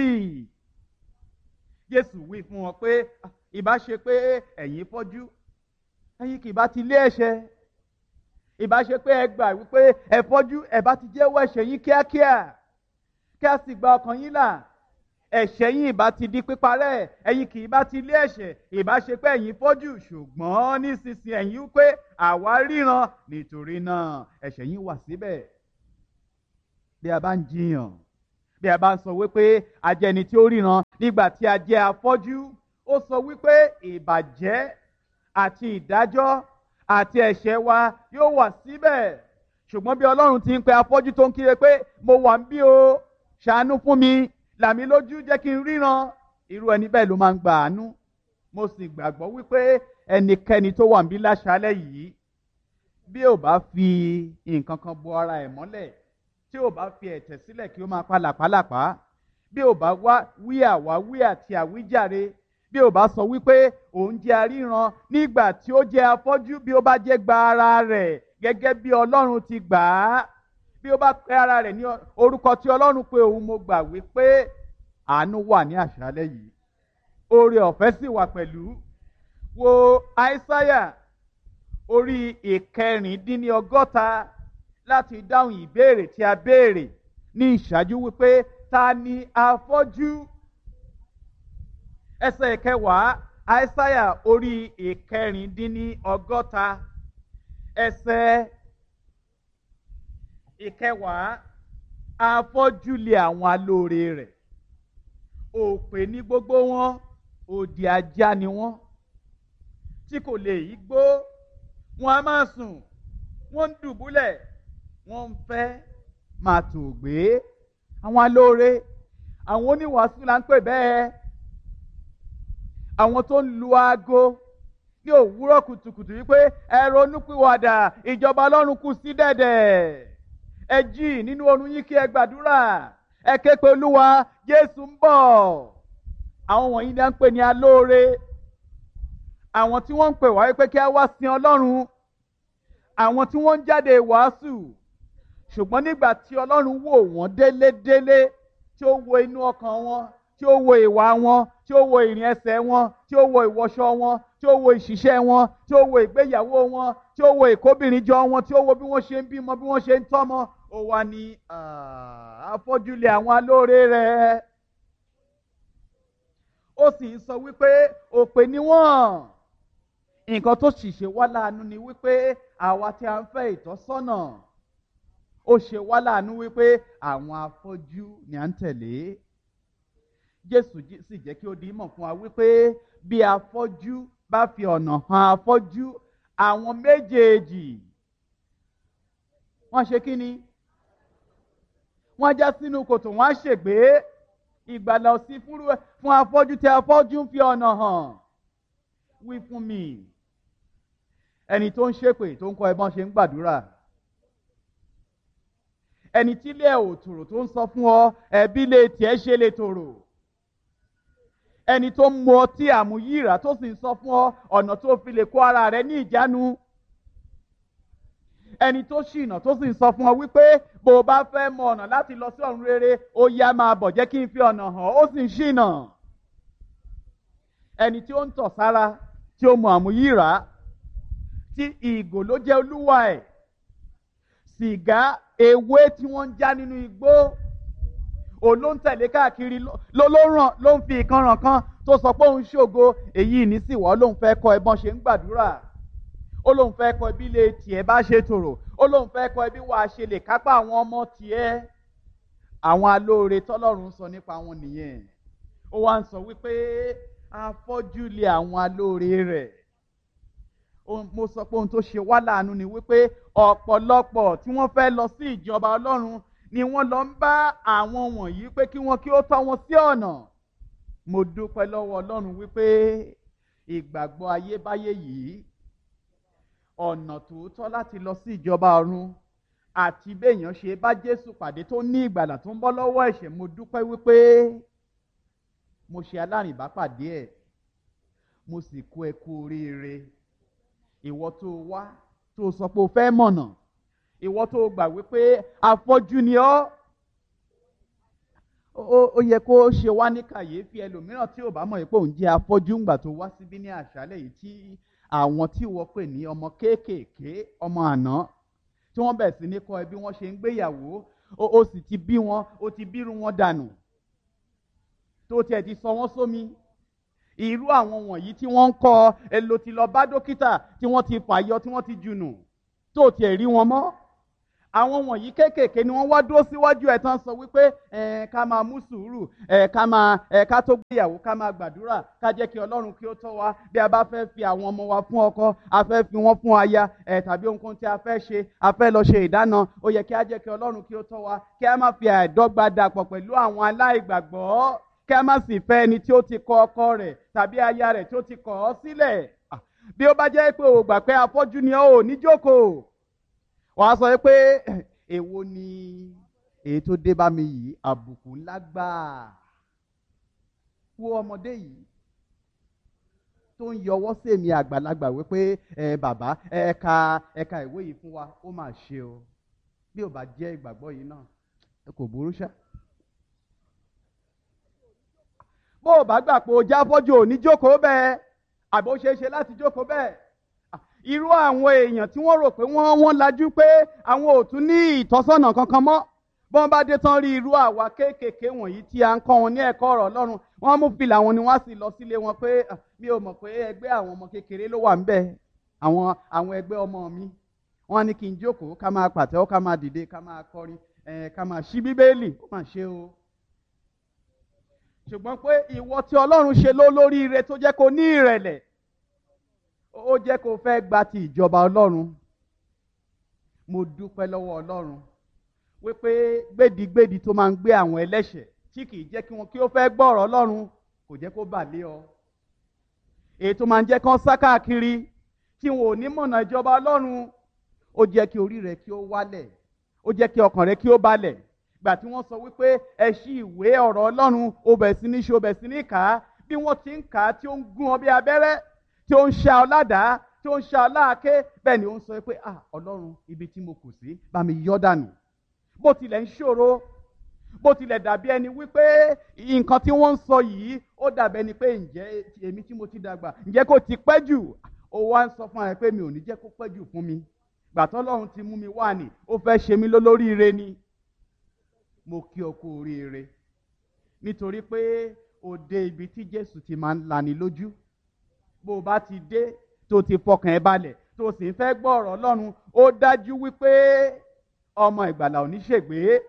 Jésù wí fún wọn pé ìbá ṣe pé ẹ̀yin fọ́jú, ẹ̀yin kì bá ti lé ẹ̀ṣẹ̀, ìbá ṣe pé ẹ gbà wípé ẹ fọ́jú, ẹ bá ti jẹ́wọ́ ẹ̀ṣẹ̀ yín kíákíá kí a sì gba ọkàn yín là, ẹ̀ṣẹ̀ yín ìbá ti di píparẹ́, ẹ̀yin kì í bá ti lé ẹ̀ṣẹ̀, ìbá ṣe pé ẹ̀yin fọ́jú, ṣùgbọ́n nísinsìnyí ẹ̀yin wípé àwa ríran, nítorí náà ẹ̀ṣẹ̀ yín wà síbẹ̀. Bí a bá ń jiyàn, bí a bá ń sọ wípé a jẹ́ ẹni tí ó ríran nígbà tí a jẹ́ afọ́jú, ó sọ wípé ìbàjẹ́ àti ìdájọ́ àti ẹ̀ṣẹ̀ wa yóò wà síbẹ̀. Ṣùgbọ́n bí Ọlọ́run ti ń pe afọ́jú tó ń kíre pé mo wà ń bí o, ṣàánú fún mi, là mí lójú, jẹ́ kí n ríran, irú ẹni bẹ́ẹ̀ ló máa ń gba àánú. Mo sì gbàgbọ́ wípé ẹnikẹ́ni tó wà ń bí láṣálẹ́ yìí, bí ò bá fi nǹkan kan bo ara ẹ̀ mọ́lẹ̀, tí ò bá fi ẹ̀tẹ̀ sílẹ̀ kí ó máa pa làpálàpá, bí ò bá wá wí àwáwí àti àwíjàre, bí ò bá sọ wípé òun jẹ́ aríran nígbà tí ó jẹ́ afọ́jú, bí ó bá jẹ́ gba ara rẹ̀ gẹ́gẹ́ bí Ọlọ́run ti gbà á, bí ó bá pe ara rẹ̀ ní orúkọ tí Ọlọ́run pé òun, mo gbà wípé àánú wà ní àṣálẹ́ yìí, oore ọ̀fẹ́ sì wà pẹ̀lú. Wo Aísáyà orí ìkẹrìndínlọ́gọ́ta láti dáhùn ìbéèrè tí a béèrè ní ìṣáájú wípé ta ni afọ́jú? Ẹsẹ̀ ìkẹwàá, Aísáyà orí ìkẹrìndínlọ́gọ́ta ẹsẹ̀ ìkẹwàá, afọ́jú lé àwọn alóore rẹ̀, òpè ní gbogbo wọn, òdì ajá ni wọ́n, tí kò lè yí gbó, wọn a máa sùn, wọ́n ń dùbúlẹ̀, wọ́n ń fẹ́ máa tò gbé. Àwọn alóore, àwọn oníwàásù là ń pè bẹ́ẹ̀, àwọn tó ń lu aago ní òwúrọ̀ kùtùkùtù wípé ẹ ronúpìwàdà, ìjọba Ọlọ́run kù sí dẹ̀dẹ̀, ẹ jí nínú oorun yín kí ẹ gbàdúrà, ẹ ké pe Olúwa, Jésù ń bọ̀. Àwọn wọ̀nyí ni à ń pè ní alóore, àwọn tí wọ́n ń pè wá wípé kí a wá sin Ọlọ́run, àwọn tí wọ́n ń jáde wàásù, ṣùgbọ́n nígbà tí Ọlọ́run wò wọ́n délédélé, tí ó wo inú ọkàn wọn, tí ó wo ìwà wọn, tí ó wo ìrìn ẹsẹ̀ wọn, tí ó wo ìwọṣọ wọn, tí ó wo ìṣiṣẹ́ wọn, tí ó wo ìgbéyàwó wọn, tí ó wo ìkóbìnrin jọ wọn, tí ó wo bí wọ́n ṣe ń bímọ, bí wọ́n ṣe ń tọ́mọ, ó wá ní afọ́jú lé àwọn alóore rẹ̀. Ó sì ń sọ wípé òpè ni wọ́n. Nǹkan tó sì ṣe wá láàánú ni wípé àwa tí a ń fẹ́ ìtọ́sọ́nà, ó ṣe wá láàánú wípé àwọn afọ́jú ni à ń tẹ̀lé. Jésù sì jẹ́ kí ó di mọ̀ fún wa wípé bí afọ́jú bá fi ọ̀nà hàn afọ́jú, àwọn méjèèjì wọ́n ṣe kí ni? Wọ́n já sínú kòtò, wọ́n á ṣègbé. Ìgbàlà ò sí fún afọ́jú tí afọ́jú ń fi ọ̀nà hàn. Wí fún mi, ẹni tó ń ṣépè tó ń kọ́ ẹ bọ́n ṣe ń gbàdúrà, ẹni tí ilé ẹ̀ ò tòrò tó ń sọ fún ọ ẹbí lè tiẹ̀ ṣe lè tòrò, ẹni tó ń mu ọtí àmúyíra tó sì ń sọ fún ọ ọ̀nà tó fi lè kó ara rẹ ní ìjánu, ẹni tó ṣìnà tó sì ń sọ fún ọ wípé bó o bá fẹ́ mọ ọ̀nà láti lọ sí ọ̀run rere, ó yá máa bọ̀, jẹ́ kí n fi ọ̀nà hàn, ó sì ń ṣìnà. Ẹni tí ó ń tọ̀ sára, tí ó mu àmúyíra, tí ìgò ló jẹ́ olúwa ẹ̀, sìgá, ewé tí wọ́n ń já nínú igbó, òun ló ń tẹ̀lé káàkiri, ló ló ràn ló ń fi ìkanràn kan tó sọ pé òun ṣògo, èyí ní sì wọ́ lóun fẹ́ kọ́ ẹbọn ṣe ń gbàdúrà, ó lóun fẹ́ kọ́ ẹbí lè tiẹ̀ bá ṣe tòrò, ó lóun fẹ́ kọ́ ẹbí wàá ṣe lè kápá àwọn ọmọ tiẹ̀. Àwọn alóore tọ́lọ́run sọ nípa wọn nìyẹn. Ó wá ń sọ wípé afọ́jú lé àwọn alóore rẹ̀. Mo sọ pé ohun tó ṣe wá láàánú ni wípé ọ̀pọ̀lọpọ̀ tí wọ́n fẹ́ lọ sí ìjọba Ọlọ́run ni wọ́n lọ ń bá àwọn wọ̀nyí pé kí wọ́n kí ó tọ́ wọn sí ọ̀nà. Mo dúpẹ́ lọ́wọ́ Ọlọ́run wípé ìgbàgbọ́ ayébáyé yìí, ọ̀nà tòótọ́ láti lọ sí ìjọba ọ̀run àti béèyàn ṣe bá Jésù pàdé tó ní ìgbàlà tó ń bọ́ lọ́wọ́ ẹ̀ṣẹ̀, mo dúpẹ́ wípé mo ṣe alárìnbápàdé ẹ̀, mo sì kó ẹ kú oríire. Ìwọ tó wá tó sọ pé o fẹ́ mọ̀nà, ìwọ tó gbà wípé afọ́jú ni ọ́, ó yẹ kó ṣe wá ní kàyéfì. Ẹlòmíràn tí ò bá mọ̀ pé òun jẹ́ afọ́jú ńgbà tó wá síbí ní àṣálẹ́ yìí tí àwọn tí wọ́n pè ní ọmọ kéékèèké, ọmọ àná, tí wọ́n bẹ̀rẹ̀ sí ní kọ́ ẹ bí wọ́n ṣe ń gbéyàwó, ó sì ti bí wọn, ó ti bírú wọn dànù, tó tiẹ̀ ti sọ wọ́n sómi. Irú àwọn wọ̀nyí tí wọ́n ń kọ́ ẹ ló ti lọ bá dókítà tí wọ́n ti fàyọ, tí wọ́n ti jùnù, tó tiẹ̀ rí wọn mọ́. Àwọn wọ̀nyí kéékèèké ni wọ́n wá dúró síwájú ẹ̀ tán sọ wípé ẹ̀ ká máa mú sùúrù, ẹ̀ ká máa ẹ̀ ká tó gbéyàwó ká máa gbàdúrà, ká jẹ́ kí Ọlọ́run kí ó tọ́ wa bí a bá fẹ́ fi àwọn ọmọ wa fún ọkọ, a fẹ́ fi wọ́n fún aya, ẹ̀ tàbí ohunkóhun tí a fẹ́ ṣe, a fẹ́ lọ ṣe ìdáná, ó yẹ kí a jẹ́ kí Ọlọ́run kí ó tọ́ wa, kí a má fi àìdọ́gba dàpọ̀ pẹ̀lú àwọn aláìgbàgbọ́, kí a má sì fẹ́ ẹni tí ó ti kọ ọkọ rẹ̀ tàbí aya rẹ̀ tí ó ti kọ̀ ọ́ sílẹ̀. Bí ó bá jẹ́ pé o gbà pé afọ́jú ni ọ́ ò ní jókòó, wàá sọ pé èwo ni èyí tó dé bá mi yìí, àbùkù ńlá gbáà. Wo ọmọdé yìí tó ń yọwọ́ sí èmi àgbàlagbà wípé ẹ bàbá ẹ ka ẹ ka ìwé yìí fún wa, ó mà ṣe o. Bí ò bá jẹ́ ìgbàgbọ́ yìí náà kò burú ṣá. Bó o bá gbà pé o jáfọ́jú ò ní jókòó bẹ́ẹ̀, àbó ṣeé ṣe láti jókòó bẹ́ẹ̀. Irú àwọn èèyàn tí wọ́n rò pé wọ́n wọ́n lajú pé àwọn ò tún ní ìtọ́sọ́nà kankan mọ́, bọ́n bá dé tán rí irú àwa kéékèèké wọ̀nyí tí a ń kọ́ wọn ní ẹ̀kọ́ ọ̀rọ̀ Ọlọ́run, wọ́n mú fìlà wọn ni wọ́n sì lọ sílé wọn pé mi ò mọ̀ pé ẹgbẹ́ àwọn ọmọ kékeré ló wà ńbẹ̀, àwọn àwọn ẹgbẹ́ ọmọ mi, wọ́n ní kí n jókòó ká máa pàtẹ́wọ́, ká máa dìde, ká máa kọrin, ká máa ṣí Bíbélì, ó mà ṣe o. Ṣùgbọ́n pé ìwọ tí Ọlọ́run ṣe ló lóríire tó jẹ́ kó ní ìrẹ̀lẹ̀, ó jẹ́ kó fẹ́ gba ti ìjọba Ọlọ́run. Mo dúpẹ́ lọ́wọ́ Ọlọ́run wípé gbèdígbèdí tó máa ń gbé àwọn ẹlẹ́ṣẹ̀ tí kìí jẹ́ kí wọn kí ó fẹ́ gbọ́ ọ̀rọ̀ Ọlọ́run kò jẹ́ kó bà lé ọ. Èyí tó máa ń jẹ́ kán sá káàkiri tí wọn ò ní mọ̀nà ìjọba Ọlọ́run, ó jẹ́ kí orí rẹ kí ó wálẹ̀, ó jẹ́ kí ọkàn rẹ kí ó balẹ̀. Gbà tí wọ́n sọ wípé ẹ ṣí ìwé ọ̀rọ̀ Ọlọ́run, ó bẹ̀ sí ní ṣe, ó bẹ̀ sí ní kà á, bí wọ́n ti ń kà á tí ó ń gún ọ bí abẹ́rẹ́, tí ó ń ṣá ọ ládàá, tí ó ń ṣá ọ láàké, bẹ́ẹ̀ ni ó ń sọ pé ah Ọlọ́run, ibi tí mo kù sí bá mi yọ́ dànù. Bó tilẹ̀ ń ṣòro, bó tilẹ̀ dàbí ẹni wípé nǹkan tí wọ́n ń sọ yìí ó dàbí ẹni pé ǹjẹ́ èmi tí mo ti dàgbà ǹjẹ́ kò ti pẹ́ jù, ó wá ń sọ fún ẹ pé mi ò ní jẹ́ kó pẹ́ jù fún mi. Gbà tí Ọlọ́run ti mú mi wá ní, ó fẹ́ ṣe mí lólóríire ni. Mo kí ọ kú oríire nítorí pé o dé ibi tí Jésù ti máa ń lani lójú. Bó o bá ti dé tó ti fọkàn ẹ balẹ̀ tó sì ń fẹ́ gbọ́ ọ̀rọ̀ Ọlọ́run, ó dájú wípé ọmọ ìgbàlà ò ní ṣègbé.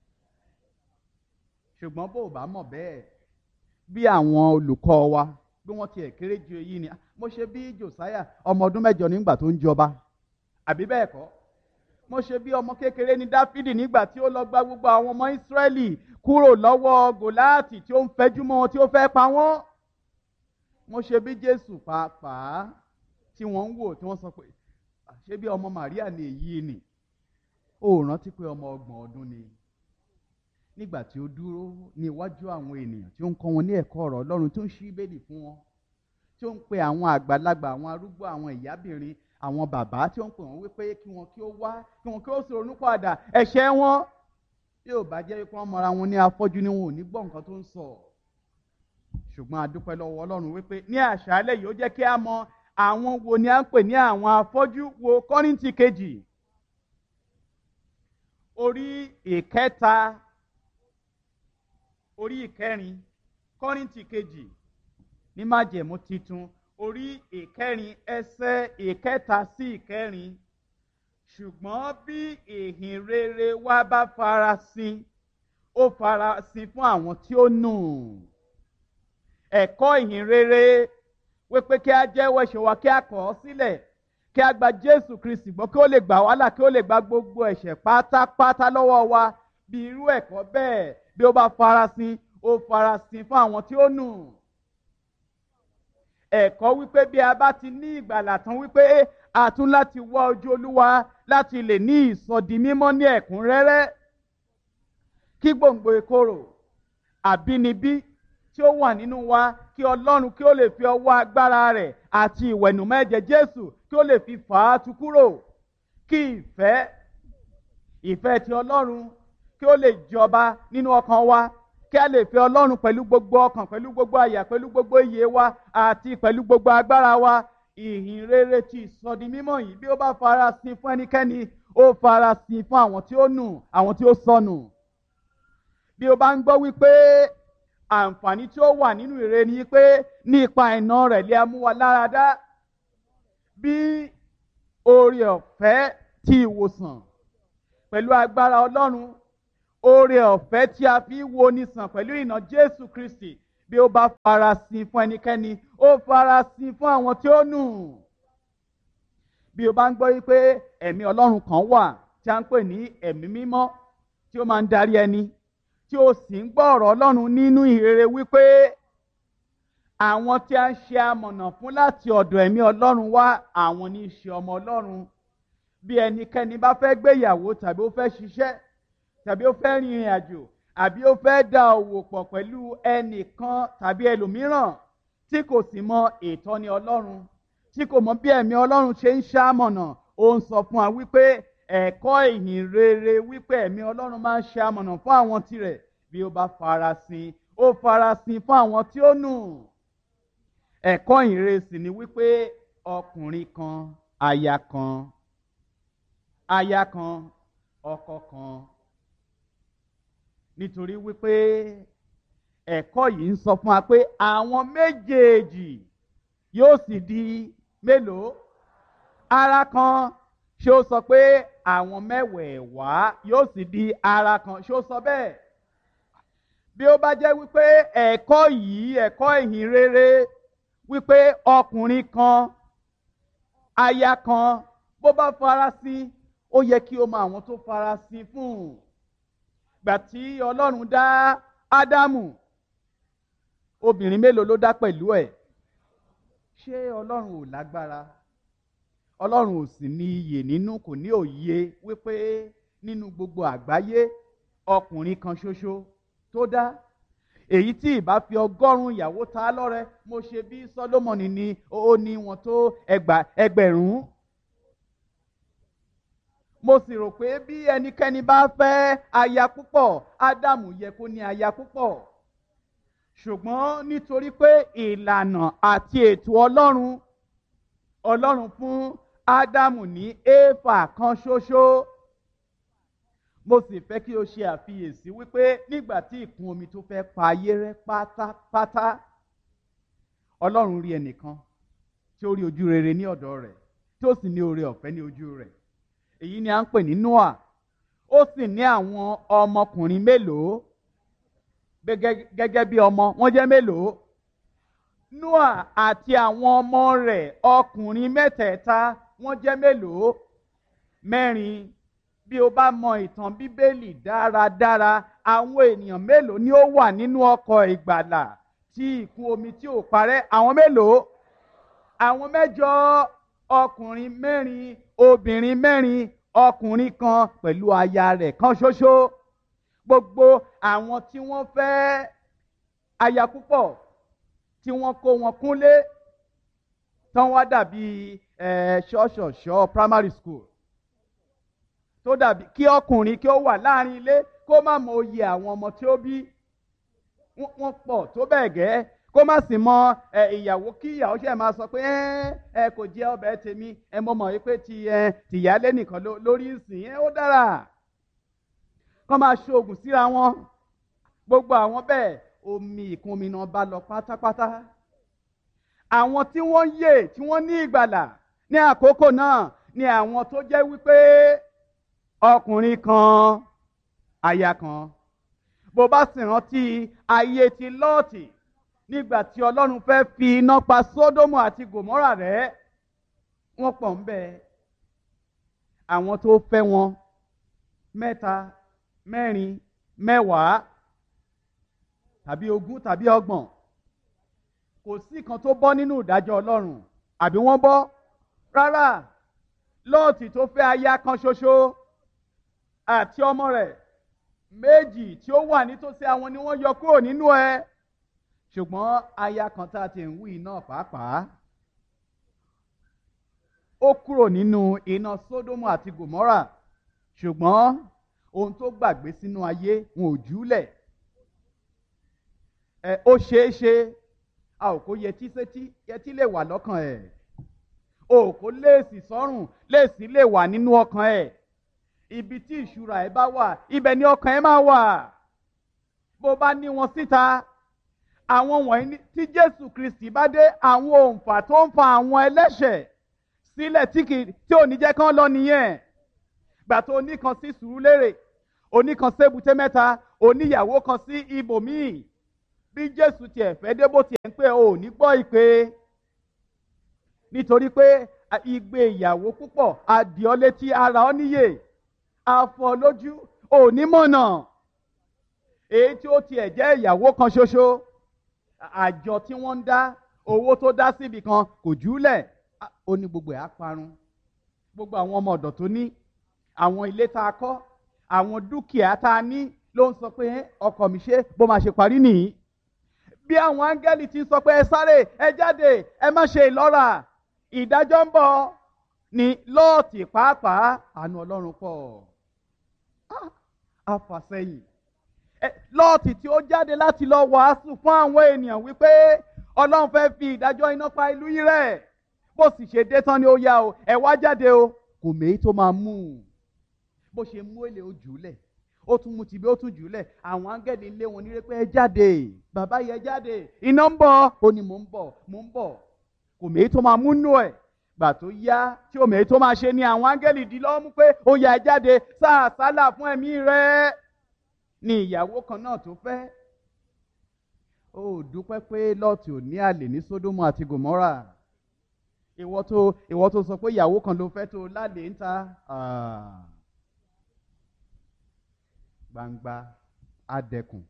Ṣùgbọ́n bó o bá mọ̀ bẹ́ẹ̀, bí àwọn olùkọ́ wa bí wọ́n ti ẹ̀ kéré ju èyí ni, mo ṣe bí Jòsáyà ọmọ ọdún mẹ́jọ nígbà tó ń jọba, àbí bẹ́ẹ̀ kọ́? Mo ṣe bí ọmọ kékeré ní Dáfídì nígbà tí ó lọ gba gbogbo àwọn ọmọ Ísírẹ́lì kúrò lọ́wọ́ Gòláàtì tí ó ń fẹjú mọ́ wọn, tí ó fẹ́ pa wọ́n. Mo ṣe bí Jésù pàápàá tí wọ́n ń wò tí wọ́n sọ pé ṣé bí ọmọ Màríà ni èyí ni? Ó rántí pé ọmọ ọgbọ̀n ọdún ni nígbà tí ó dúró ní iwájú àwọn ènìyàn tí ó ń kọ́ wọn ní ẹ̀kọ́ ọ̀rọ̀ Ọlọ́run, tó ń ṣí Bíbélì fún wọn, tí ó ń pe àwọn àgbàlagbà, àwọn arúgbó, àwọn ìyábìnrin, àwọn bàbá, tí ó ń pè wọ́n wípé kí wọn kí ó wá, kí wọn kí ó sì ronú padà ẹ̀ṣẹ̀ wọn. Yóò bá jẹ́ wípé wọ́n mọra wọn ní afọ́jú ni wọn ò ní gbọ́ nǹkan tó ń sọ. Ṣùgbọ́n a dúpẹ́ lọ́wọ́ Ọlọ́run wípé ní àṣálẹ́ yìí ó jẹ́ kí a mọ àwọn wo ni a ń pè ní àwọn afọ́jú. Wo Kọ́ríńtì kejì orí ìkẹta, orí ìkẹrin, Kọ́ríńtì kejì ní májẹ̀mú titun orí ìkẹrin ẹsẹ̀ ìkẹta sí ìkẹrin. Ṣùgbọ́n bí ìhìn rere wa bá farasin, ó farasin fún àwọn tí ó nù. Ẹ̀kọ́ ìhìn rere wípé kí a jẹ́wọ́ ẹ̀ṣẹ̀ wa, kí a kọ̀ ọ́ sílẹ̀, kí a gba Jésù Kristi gbọ́, kí ó lè gbà wá là, kí ó lè gba gbogbo ẹ̀ṣẹ̀ pátápátá lọ́wọ́ wa. Bí irú ẹ̀kọ́ bẹ́ẹ̀ bí ó bá farasin, ó farasin fún àwọn tí ó nù. Ẹ̀kọ́ wípé bí a bá ti ní ìgbàlà tán wípé a tún láti wá ojú Olúwa láti lè ní ìsọdi mímọ́ ní ẹ̀kúnrẹ́rẹ́, kí gbòǹgbò ìkorò àbínibí tí ó wà nínú wa, kí Ọlọ́run kí ó lè fi ọwọ́ agbára rẹ̀ àti ìwẹ̀nùmọ́ ẹ̀jẹ̀ Jésù kí ó lè fi fà á tu kúrò, kí ìfẹ́ ìfẹ́ ti Ọlọ́run kí ó lè jọba nínú ọkàn wa, kí a lè fẹ́ Ọlọ́run pẹ̀lú gbogbo ọkàn, pẹ̀lú gbogbo àyà, pẹ̀lú gbogbo ìyè wa àti pẹ̀lú gbogbo agbára wa, ìhìn rere ti ìsọdi mímọ́ yìí bí ó bá farasin fún ẹnikẹ́ni ó farasin fún àwọn tí ó nù àwọn tí ó sọnù. Bí o bá ń gbọ́ wípé àǹfààní tí ó wà nínú ìre ni pé nípa iná rẹ̀ lè mú wa lára dá, bí oore ọ̀fẹ́ ti ìwòsàn pẹ̀lú agbára Ọlọ́run, oore ọ̀fẹ́ tí a fi wo ni sàn pẹ̀lú ìnà Jésù Kristi, bí ó bá farasin fún ẹnikẹ́ni ó farasin fún àwọn tí ó nù. Bí o bá ń gbọ́ wípé ẹ̀mí Ọlọ́run kan wà tí a ń pè ní ẹ̀mí mímọ́ tí ó máa ń darí ẹni, tí ó sì ń gbọ́ ọ̀rọ̀ Ọlọ́run nínú ìrere wípé àwọn tí a ń ṣe amọ̀nà fún láti ọ̀dọ̀ ẹ̀mí Ọlọ́run wá, àwọn ní í ṣe ọmọ Ọlọ́run. Bí ẹnikẹ́ni bá fẹ́ gbéyàwó tàbí ó fẹ́ ṣiṣẹ́ tàbí ó fẹ́ rin ìrìn àjò àbí ó fẹ́ dá òwò pọ̀ pẹ̀lú ẹnìkan tàbí ẹlòmíràn tí kò sì mọ ìtọ́ni Ọlọ́run, tí kò mọ bí ẹ̀mí Ọlọ́run ṣe ń ṣamọ̀nà, ó ń sọ fún wa wípé ẹ̀kọ́ ìhìn rere wípé ẹ̀mí Ọlọ́run máa ń ṣe amọ̀nà fún àwọn tirẹ̀, bí ó bá farasin ó farasin fún àwọn tí ó nù. Ẹ̀kọ́ ìhìn rere sì ni wípé ọkùnrin kan aya kan, aya kan ọkọ kan. Nítorí wípé ẹ̀kọ́ yìí ń sọ fún wa pé àwọn méjèèjì yóò sì di mélòó? Ara kan. Ṣé ó sọ pé àwọn mẹ́wẹ̀ẹ̀wá yóò sì di ara kan? Ṣé ó sọ bẹ́ẹ̀? Bí ó bá jẹ́ wípé ẹ̀kọ́ yìí, ẹ̀kọ́ ìhìn rere wípé ọkùnrin kan aya kan, bó bá farasin ó yẹ kí o mọ àwọn tó farasin fún un. Gbà tí Ọlọ́run dá Ádámù, obìnrin mélòó ló dá pẹ̀lú ẹ̀? Ṣé Ọlọ́run ò lágbára? Ọlọ́run ò sì ní iyè nínú, kò ní òye wípé nínú gbogbo àgbáyé ọkùnrin kan ṣoṣo tó dá, èyí tí ìbá fi ọgọ́rùn-ún ìyàwó ta lọ́rẹ, mo ṣe bí Sólómọ́nì ni ó ní wọn tó ẹgbẹ̀rún. Mo sì rò pé bí ẹnikẹ́ni bá fẹ́ aya púpọ̀, Ádámù yẹ kó ní aya púpọ̀. Ṣùgbọ́n nítorí pé ìlànà àti ètò Ọlọ́run, Ọlọ́run fún Ádámù ní éfà kan ṣoṣo. Mo sì fẹ́ kí o ṣe àfiyèsí wípé nígbà tí ìkún omi tó fẹ́ pa ayé rẹ́ pátápátá, Ọlọ́run rí ẹnìkan tí ó rí ojú rere ní ọ̀dọ̀ rẹ̀, tí ó sì ní oore ọ̀fẹ́ ní ojú rẹ̀. Èyí ni à ń pè ní Nóà. Ó sì ní àwọn ọmọkùnrin mélòó? Gẹ́gẹ́ bí ọmọ, wọ́n jẹ́ mélòó? Nóà àti àwọn ọmọ rẹ̀ ọkùnrin mẹ́tẹ̀ẹ̀ta, wọ́n jẹ́ mélòó? Mẹ́rin. Bí o bá mọ ìtàn Bíbélì dáradára, àwọn ènìyàn mélòó ni ó wà nínú ọkọ̀ ìgbàlà tí ìkún omi tí ò parẹ́? Àwọn mélòó? Àwọn mẹ́jọ. Ọkùnrin mẹ́rin, obìnrin mẹ́rin, ọkùnrin kan pẹ̀lú aya rẹ̀ kan ṣoṣo. Gbogbo àwọn tí wọ́n fẹ́ aya púpọ̀, tí wọ́n kó wọn kúnlé, tán wá dàbí ṣọ́ṣọ̀ṣọ́ primary school, tó dàbí kí ọkùnrin kí ó wà láàrin ilé kó má mọ oyè àwọn ọmọ tí ó bí. Wọ́n pọ̀ tó bẹ́ẹ̀ gẹ́ kó má sì mọ ìyàwó kí ìyàwó ṣe máa sọ pé ẹ kò jẹ ọbẹ̀ tèmi, ẹ mọ̀ mọ̀ pé ti tìyálé nìkan lórí ìsìn ẹ ó dára. Kọ́ máa ṣoògùn síra wọn. Gbogbo àwọn bẹ́ẹ̀ omi ìkún omi náà bá lọ pátápátá. Àwọn tí wọ́n yè, tí wọ́n ní ìgbàlà ní àkókò náà ni àwọn tó jẹ́ wípé ọkùnrin kan aya kan. Bó bá sì rántí ayé ti Lọ́ọ̀tì nígbà tí Ọlọ́run fẹ́ fi iná pa Sódómù àti Gòmórà rẹ́, wọ́n pọ̀ ń bẹ. Àwọn tó fẹ́ wọn mẹ́ta, mẹ́rin, mẹ́wàá tàbí ogún tàbí ọgbọ̀n, kò sí kan tó bọ́ nínú ìdájọ́ Ọlọ́run. Àbí wọ́n bọ́? Rárá. Lọ́ọ̀tì tó fẹ́ aya kan ṣoṣo àti ọmọ rẹ̀ méjì tí ó wà nítòsí àwọn ni wọ́n yọ kúrò nínú ẹ. Ṣùgbọ́n aya kan tá a ti ń wí náà pàápàá, ó kúrò nínú iná Sódómù àti Gòmórà. Ṣùgbọ́n ohun tó gbàgbé sínú ayé wọn ò jùúlẹ̀. Ẹ ó ṣeé ṣe a ò kó yẹtí sétí, yẹtí lè wà lọ́kàn ẹ̀. o kó léèsì sọ́rùn, léèsì lè wà nínú ọkàn ẹ̀. Ibi tí ìṣúra ẹ̀ bá wà, ibẹ̀ ni ọkàn ẹ̀ máa wà. Bó bá ní wọn síta, àwọn wọ̀nyí tí Jésù Kristi bá dé, àwọn òǹfà tó ń fa àwọn ẹlẹ́ṣẹ̀ sílẹ̀ tí kì tí ò ní jẹ́ kán lọ nìyẹn. Gbà tó oníkan sí Sùúrùlérè, oníkan sébùté mẹ́ta, oníyàwó kan sí ibòmíì. Bí Jésù tiẹ̀ fẹ́ dé bó tiẹ̀ ń pè ò ní gbọ́ ìpè. Nítorí pé igbe ìyàwó púpọ̀ adìọ́ létí ara ọ níyè, afọ lójú ò ní mọ̀nà. Èyí tí ó tiẹ̀ jẹ́ ìyàwó kan ṣoṣo, àjọ tí wọ́n ń dá, owó tó dá síbi kan kò júlẹ̀, ó ní gbogbo ẹ̀ á parun. Gbogbo àwọn ọmọ ọ̀dọ̀ tó ní, àwọn ilé tá a kọ́, àwọn dúkìá tá a ní ló ń sọ pé ọkọ mi ṣe bó máa ṣe parí nìyí. Bí àwọn áńgẹ́lì ti ń sọ pé ẹ sáré, ẹ jáde, ẹ má ṣe ìlọ́ra, ìdájọ́ ń bọ̀, ní Lọ́ọ̀tì pàápàá àánú Ọlọ́run pọ̀. Àfàsẹ́yìn. Lọ́ọ̀tì tí ó jáde láti lọ wàásù fún àwọn ènìyàn wípé Ọlọ́run fẹ́ fi ìdájọ́ iná pa ìlú yìí rẹ́. Bó sì ṣe dé tán ni ó yá o, ẹ wá jáde o, kò méyí tó máa mú un. Bó ṣe mú èlé ó jùlẹ̀, ó tún mú tìbí ó tún jùlẹ̀, àwọn áńgẹ́lì lé wọn nílé pé ẹ jáde, bàbá yẹ jáde, iná ń bọ̀, ó ní mò ń bọ̀, mò ń bọ̀, kò méyí tó máa mú nú ẹ̀. Gbà tó yá tí ó méyí tó máa ṣe ni àwọn áńgẹ́lì dí lọ́mú pé ó yá ẹ jáde, sáà sálà fún ẹ̀mí rẹ̀. Ní ìyàwó kan náà tó fẹ́. Ó dúpẹ́ pé Lọ́ọ̀tì ò ní àlè ní Sódómù àti Gòmórà. Ìwọ tó ìwọ tó sọ pé ìyàwó kan ló fẹ́ tó lálẹ́ ń ta. Gbangba adẹkùn,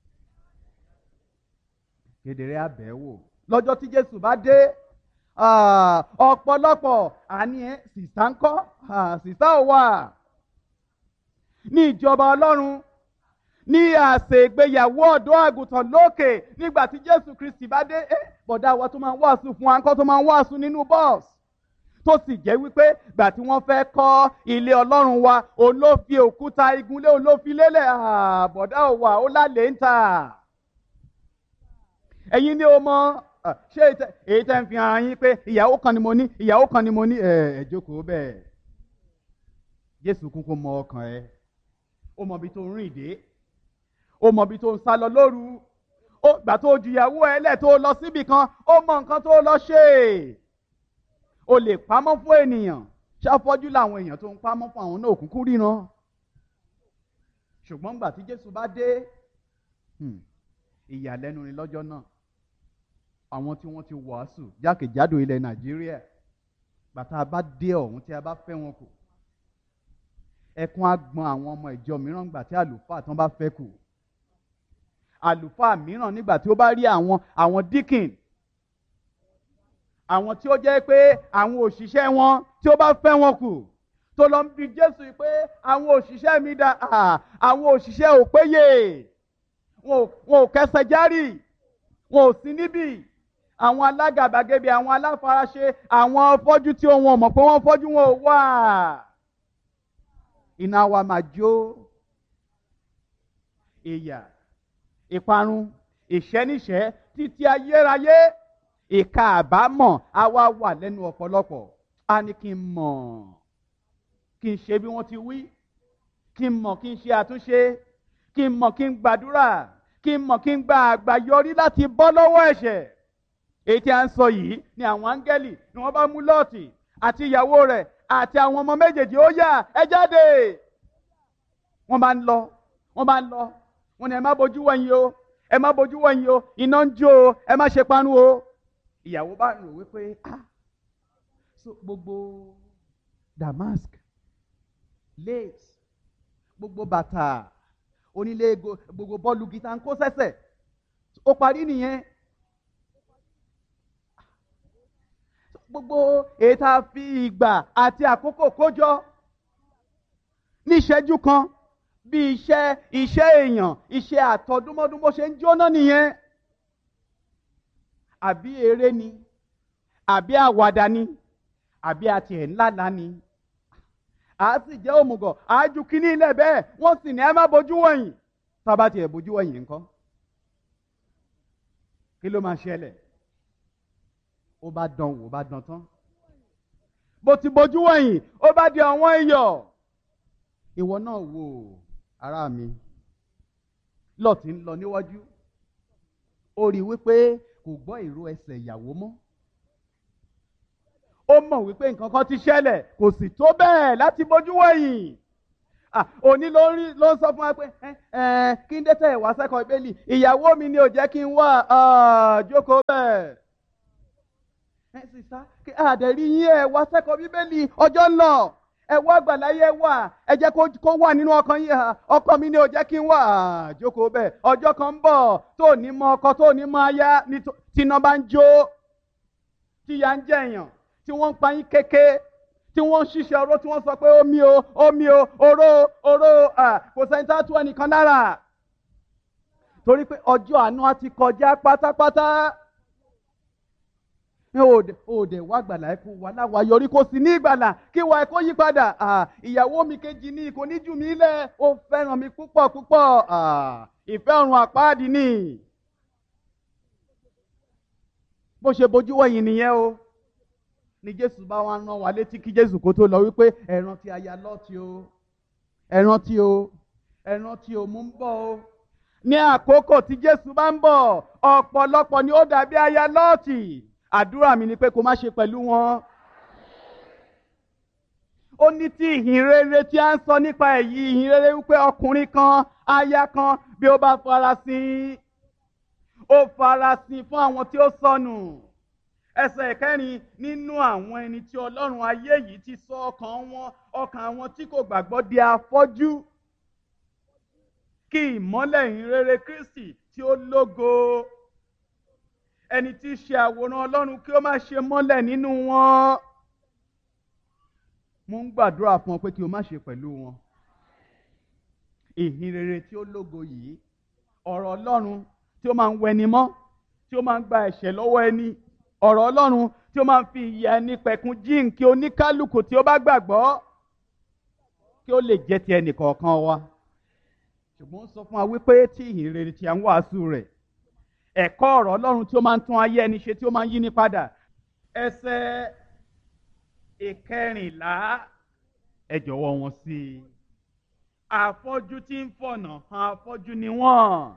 kedere abẹ́wò. Lọ́jọ́ tí Jésù bá dé, ọ̀pọ̀lọpọ̀ àní ẹ̀ sìsá ń kọ́, sìsá ò wà. Ní ìjọba Ọlọ́run, ní àsè ìgbéyàwó ọ̀dọ́ àgùntàn lókè, nígbà tí Jésù Kristi bá dé, eh, bọ̀dá wa tó máa ń wàásù fún wa, nǹkan tó máa ń wàásù nínú bọ́ọ̀sì. Tó sì jẹ́ wípé gbà tí wọ́n fẹ́ kọ́ ilé Ọlọ́run wa, òun ló fi òkúta igunlé, òun ló fi lélẹ̀, bọ̀dá ò wà, ó lálẹ́ ń tà. Ẹ̀yin ni ó mọ̀, ṣé èyí tẹ́ ń fi hàn yín pé ìyàwó kan ni mo ní, ìyàwó kan ni mo ní, ẹ̀ ẹ̀ jókòó bẹ́ẹ̀. Jésù kúkú mọ ọkàn ẹ, ó mọ ibi tó ń rìn dé, ó mọ ibi tó ń sá lọ lóru, ó gbà tó ju ìyàwó ẹ lẹ̀ tó lọ síbì kan, ó mọ nǹkan tó lọ ṣe. O lè pamọ́ fún ènìyàn, ṣàfọ́jú làwọn èèyàn tó ń pamọ́ fún àwọn náà òkùnkùn ríran. Ṣùgbọ́n gbà tí Jésù bá dé, ìyàlẹ́nu ni lọ́jọ́ náà. Àwọn tí wọ́n ti wàásù jákèjádò ilẹ̀ Nàìjíríà, gbà tá a bá dé ọ̀hún tí a bá fẹ́ wọn kù, ẹkún á gbọn àwọn ọmọ ìjọ mìíràn gbà tí àlùfáà tán bá fẹ́ kù. Àlùfáà mìíràn nígbà tí ó bá rí àwọn àwọn díkìn, àwọn tí ó jẹ́ pé àwọn òṣìṣẹ́ wọn tí ó bá fẹ́ wọn kù, tó lọ ń bi Jésù pé àwọn òṣìṣẹ́ mi dà, àwọn òṣìṣẹ́ ò péye, wọn ò kẹsẹ̀ járì, wọn ò sí níbì, àwọn alágàbàgebè, àwọn aláfaraṣe, àwọn afọ́jú tí wọn mọ̀ pé wọ́n fọ́jú wọn ò wà. Iná wa máa jó, ìyà, ìparun, ìṣẹ́níṣẹ́ títí ayérayé. Ìka àbámọ̀ á wá wà lẹ́nu ọ̀pọ̀lọpọ̀. A ní kí n mọ̀, kí n ṣe bí wọ́n ti wí, kí n mọ̀ kí n ṣe àtúnṣe, kí n mọ̀ kí n gbàdúrà, kí n mọ̀ kí n gba àgbáyọrí láti bọ́ lọ́wọ́ ẹ̀ṣẹ̀. Èyí tí a ń sọ yìí ni àwọn áńgẹ́lì ni wọ́n bá mú Lọ́ọ̀tì àti ìyàwó rẹ̀ àti àwọn ọmọ méjèèjì, ó yá ẹ jáde. Wọ́n bá ń lọ, wọ́n bá ń lọ, wọ́n ní ẹ má bojú wẹ̀yìn o, ẹ má bojú wẹ̀yìn o, iná ń jó o, ẹ má ṣe panu o. Ìyàwó bá rò wípé ah so gbogbo damask, lace, gbogbo bàtà, onílé gbogbo bọ́ọ̀lù gíta ń kó sẹ́sẹ̀, ó parí nìyẹn. Gbogbo èyí tá a fi ìgbà àti àkókò kójọ ní ìṣẹ́jú kan, bí iṣẹ́ iṣẹ́ èèyàn, iṣẹ́ àtọdúnmọ́dún bó ṣe ń jóná nìyẹn. Àbí eré ni, àbí àwàdà ni, àbí àti ẹ̀ ńláńlá ni. A sì jẹ́ òmùgọ̀, a ju kíní ilẹ̀ bẹ́ẹ̀, wọ́n sì ní ẹ má bojú wọ̀nyí. Tá a bá tiẹ̀ bojú wọ̀nyí ńkọ́? Kí ló máa ṣẹlẹ̀? Ó bá dán wò, bá dán tán. bó ti bojú wẹ̀yìn ó bá di ọ̀wọ́n iyọ̀. Ìwọ náà wò ará mi, Lọ́ọ̀tì ń lọ níwájú, ó rí wípé kò gbọ́ ìró ẹsẹ̀ ìyàwó mọ́, ó mọ̀ wípé nǹkan kan ti ṣẹlẹ̀, kò sì tó bẹ́ẹ̀ láti bojú wẹ̀yìn. Òní ló ń ló ń sọ fún wa pé kí n dé tẹ̀ wá sẹ́kọ̀ọ́ Bíbélì, ìyàwó mi ni ò jẹ́ kí n wá jókòó bẹ́ẹ̀. Ẹ sì sá àdẹ̀rí yín ẹ̀ wá sẹ́kọ̀ọ́ Bíbélì, ọjọ́ ń lọ, ẹ wá àgbàláyé wà, ẹ jẹ́ kó wà nínú ọkàn yín. Ọkọ mi ni ò jẹ́ kí n wá jókòó bẹ́ẹ̀. Ọjọ́ kan ń bọ̀ tó ní mọ ọkọ tó ní mọ aya, tí iná bá ń jó, tí ìyà ń jẹ̀yàn, tí wọ́n ń pa yín kéké, tí wọ́n ń ṣiṣẹ́ oró, tí wọ́n sọ pé omi o omi o oró oró kò sẹ́ni tá a tú ẹnìkan lára, torí pé ọjọ́ àánú á ti kọjá pátápátá. Òde wá gbàlà ẹ̀kọ́ wà láwa yọrí kó sì ní ìgbàlà kí wà ẹ̀kọ́ yí padà. Ìyàwó mi kejì ní kò ní jù mí lẹ̀, ó fẹ́ràn mi púpọ̀ púpọ̀. Ìfẹ́ ọ̀run àpáàdì ni. Bó ṣe bojú wẹ̀yìn nìyẹn o. Ni Jésù bá wá rán wa létí kí Jésù kó tó lọ wípé ẹ rántí aya Lọ́ọ̀tì o, ẹ rántí o, ẹ rántí o, mò ń bọ̀ o. Ní àkókò tí Jésù bá ń bọ̀, ọ̀pọ̀lọpọ̀ ni ó dàbí aya Lọ́ọ̀tì. Àdúrà mi ni pé kó má ṣe pẹ̀lú wọn. Ó ní tí ìhìn rere tí a ń sọ nípa èyí, ìhìn rere wípé ọkùnrin kan, aya kan, bí ó bá farasin, ó farasin fún àwọn tí ó sọnù. Ẹsẹ̀ ìkẹrin, nínú àwọn ẹni tí Ọlọ́run ayé yìí ti sọ ọkàn wọn, ọkàn àwọn tí kò gbàgbọ́ di afọ́jú, kí ìmọ́lẹ̀ ìhìn rere Kristi tí ó lógo, ẹni tí í ṣe àwòrán Ọlọ́run, kí ó má ṣe mọ́lẹ̀ nínú wọn. Mo ń gbàdúrà fún ọ pé kí o má ṣe pẹ̀lú wọn. Ìhìn rere tí ó lógo yìí, ọ̀rọ̀ Ọlọ́run tí ó máa ń wẹni mọ́, tí ó máa ń gba ẹ̀ṣẹ̀ lọ́wọ́ ẹni, ọ̀rọ̀ Ọlọ́run tí ó máa ń fi ìyà ẹni pẹ̀kun jíǹkí oníkálukú tí ó bá gbàgbọ́, kí ó lè jẹ́ ti ẹnì kọ̀ọ̀kan wa. Ṣùgbọ́n ó sọ fún wa wípé tí ìhìn rere tí a ń wàásù rẹ̀, ẹ̀kọ́ ọ̀rọ̀ Ọlọ́run tí ó máa ń tún ayé ẹni ṣe, tí ó máa ń yí ni padà. Ẹsẹ̀ ìkẹrìnlá, ẹ jọ̀wọ́ wọn sí i. Afọ́jú tí ń fọ̀nà hàn afọ́jú ni wọ́n.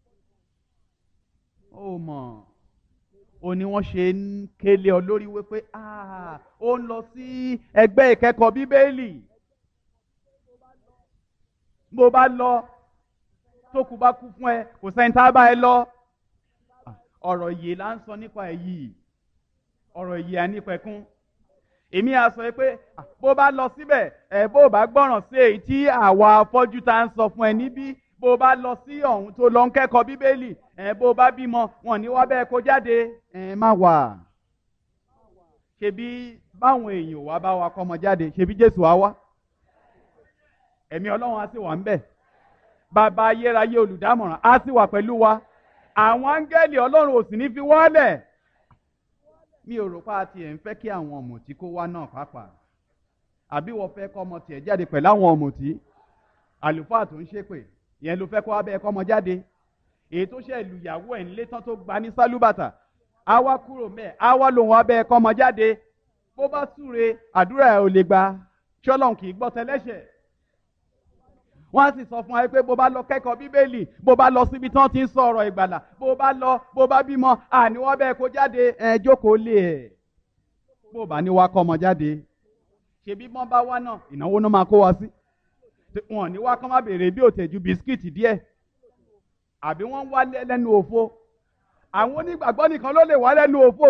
Ó mọ̀, ó ní wọ́n ṣe ń kélé ọ lórí wípé ó ń lọ sí ẹgbẹ́ ìkẹ́kọ̀ọ́ Bíbélì. Bó bá lọ, tó kù bá kú fún ẹ, kò sẹ́ni tá a bá ẹ lọ. Ọ̀rọ̀ ìyè là ń sọ nípa èyí, ọ̀rọ̀ ìyè ànípẹ̀kun. Èmi á sọ pé bó bá lọ síbẹ̀, ẹ̀ bó bá gbọ́ràn sí èyí tí àwa afọ́jú tá ń sọ fún ẹ níbí, bó bá lọ sí ọ̀hún tó lọ ń kẹ́kọ̀ọ́ Bíbélì, ẹ̀ bó bá bímọ, wọn ní wá bẹ́ẹ̀ kó jáde, ẹ̀ má wà. Ṣebí báwọn èèyàn wá bá wa kọ́mọ jáde, ṣebí Jésù á wá. Ẹ̀mí Ọlọ́run á sì wà ńbẹ̀. Bàbá ayérayé olùdámọ̀ràn á sì wà pẹ̀lú wa. Àwọn áńgẹ́lì Ọlọ́run ò sì ní fi wọ́lẹ̀. Mi ò rò pé a tiẹ̀ ń fẹ́ kí àwọn ọ̀mùtí kó wá náà pàápàá. Àbí wọ́n fẹ́ kọ́ ọmọ tiẹ̀ jáde pẹ̀lú àwọn ọ̀mùtí. Àlùfáà tó ń ṣépè, ìyẹn ló fẹ́ kó abẹ́ ẹ̀kọ́ ọmọ jáde. Èyí tó ṣe ìlúyàwó ẹ̀ ńlé tán tó gba ní sálúbàtà, á wá kúrò mẹ́ẹ̀, á wá lòun abẹ́ ẹ̀kọ́ ọmọ jáde. Bó bá súre, àdúrà ẹ̀ ò lè gba. Ṣọ́lọ́run kì í gbọ́ tẹlẹ́ṣẹ̀. Wọ́n á sì sọ fún wa pé bó bá lọ kẹ́kọ̀ọ́ Bíbélì, bó bá lọ síbi tí wọ́n ti ń sọ ọ̀rọ̀ ìgbàlà, bó bá lọ, bó bá bímọ, àní wọ́n bẹ́ẹ̀ kó jáde, ẹ jókòó lé ẹ̀. Bó bá ní wá kọ́ ọmọ jáde, ṣebí wọ́n bá wá náà, ìnáwó náà máa kó wa sí. Wọ́n ní wá kọ́ má béèrè bí òtẹ̀jú bisikíìtì díẹ̀. Àbí wọ́n wá lẹ́nu òfo. Àwọn onígbàgbọ́ nìkan ló lè wá lẹ́nu òfo.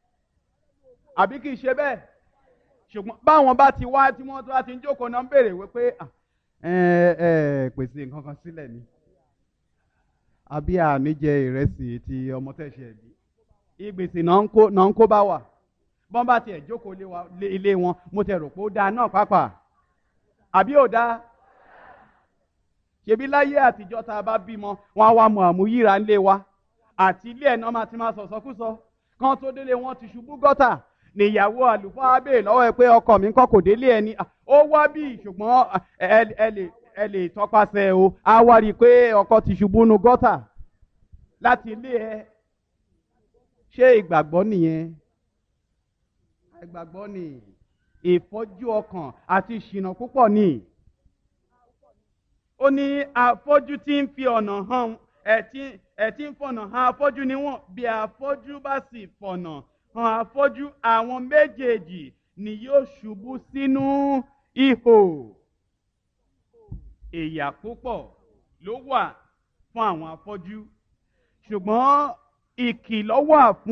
Àbí kì í ṣe bẹ́ẹ̀. Ṣùgbọ́n báwọn bá ti wá tí wọ́n tó bá ti ń jókòó náà ń béèrè wípé ẹ ẹ pèsè nǹkan kan sílẹ̀ ni. Àbí àní jẹ ìrẹsì ti ọmọ tẹ̀sẹ̀ bí. Ìgbèsè náà ń kó náà ń kó bá wà. Bọ́n bá tiẹ̀ jókòó ilé wọn, mo tẹ̀ rò pé ó dáa náà pàápàá. Àbí ò dáa? Ṣebí láyé àtijọ́ tá a bá bímọ, wọn á wá mọ àmúyíra ńlé wa. Àti ilé ẹ̀ náà máa ti máa sọ̀sọ́kúsọ. Kán tó délé wọn ti ṣubú gọ́tà. Níyàwó àlùfáà béèrè lọ́wọ́ ẹ pé ọkọ mi ń kọ́ kò délé ẹni. Ó wá bí ṣùgbọ́n ẹ lè tọpasẹ̀ o. A wá rí i pé ọkọ ti ṣubú nu gọ́tà láti ilé ẹ. Ṣé ìgbàgbọ́ nìyẹn? Ìgbàgbọ́ ni ìfọ́jú ọkàn àti ìṣìnà púpọ̀ ni. Ó ní afọ́jú tí ń fi ọ̀nà hàn ẹ̀tí ẹ̀tí ń fọ̀nà hàn afọ́jú níwọ̀n bí afọ́jú bá sì fọ̀nà hàn afọ́jú àwọn méjèèjì ni yóò ṣubú sínú ihò. Ìyà púpọ̀ ló wà fún àwọn afọ́jú ṣùgbọ́n ìkìlọ̀ wà fún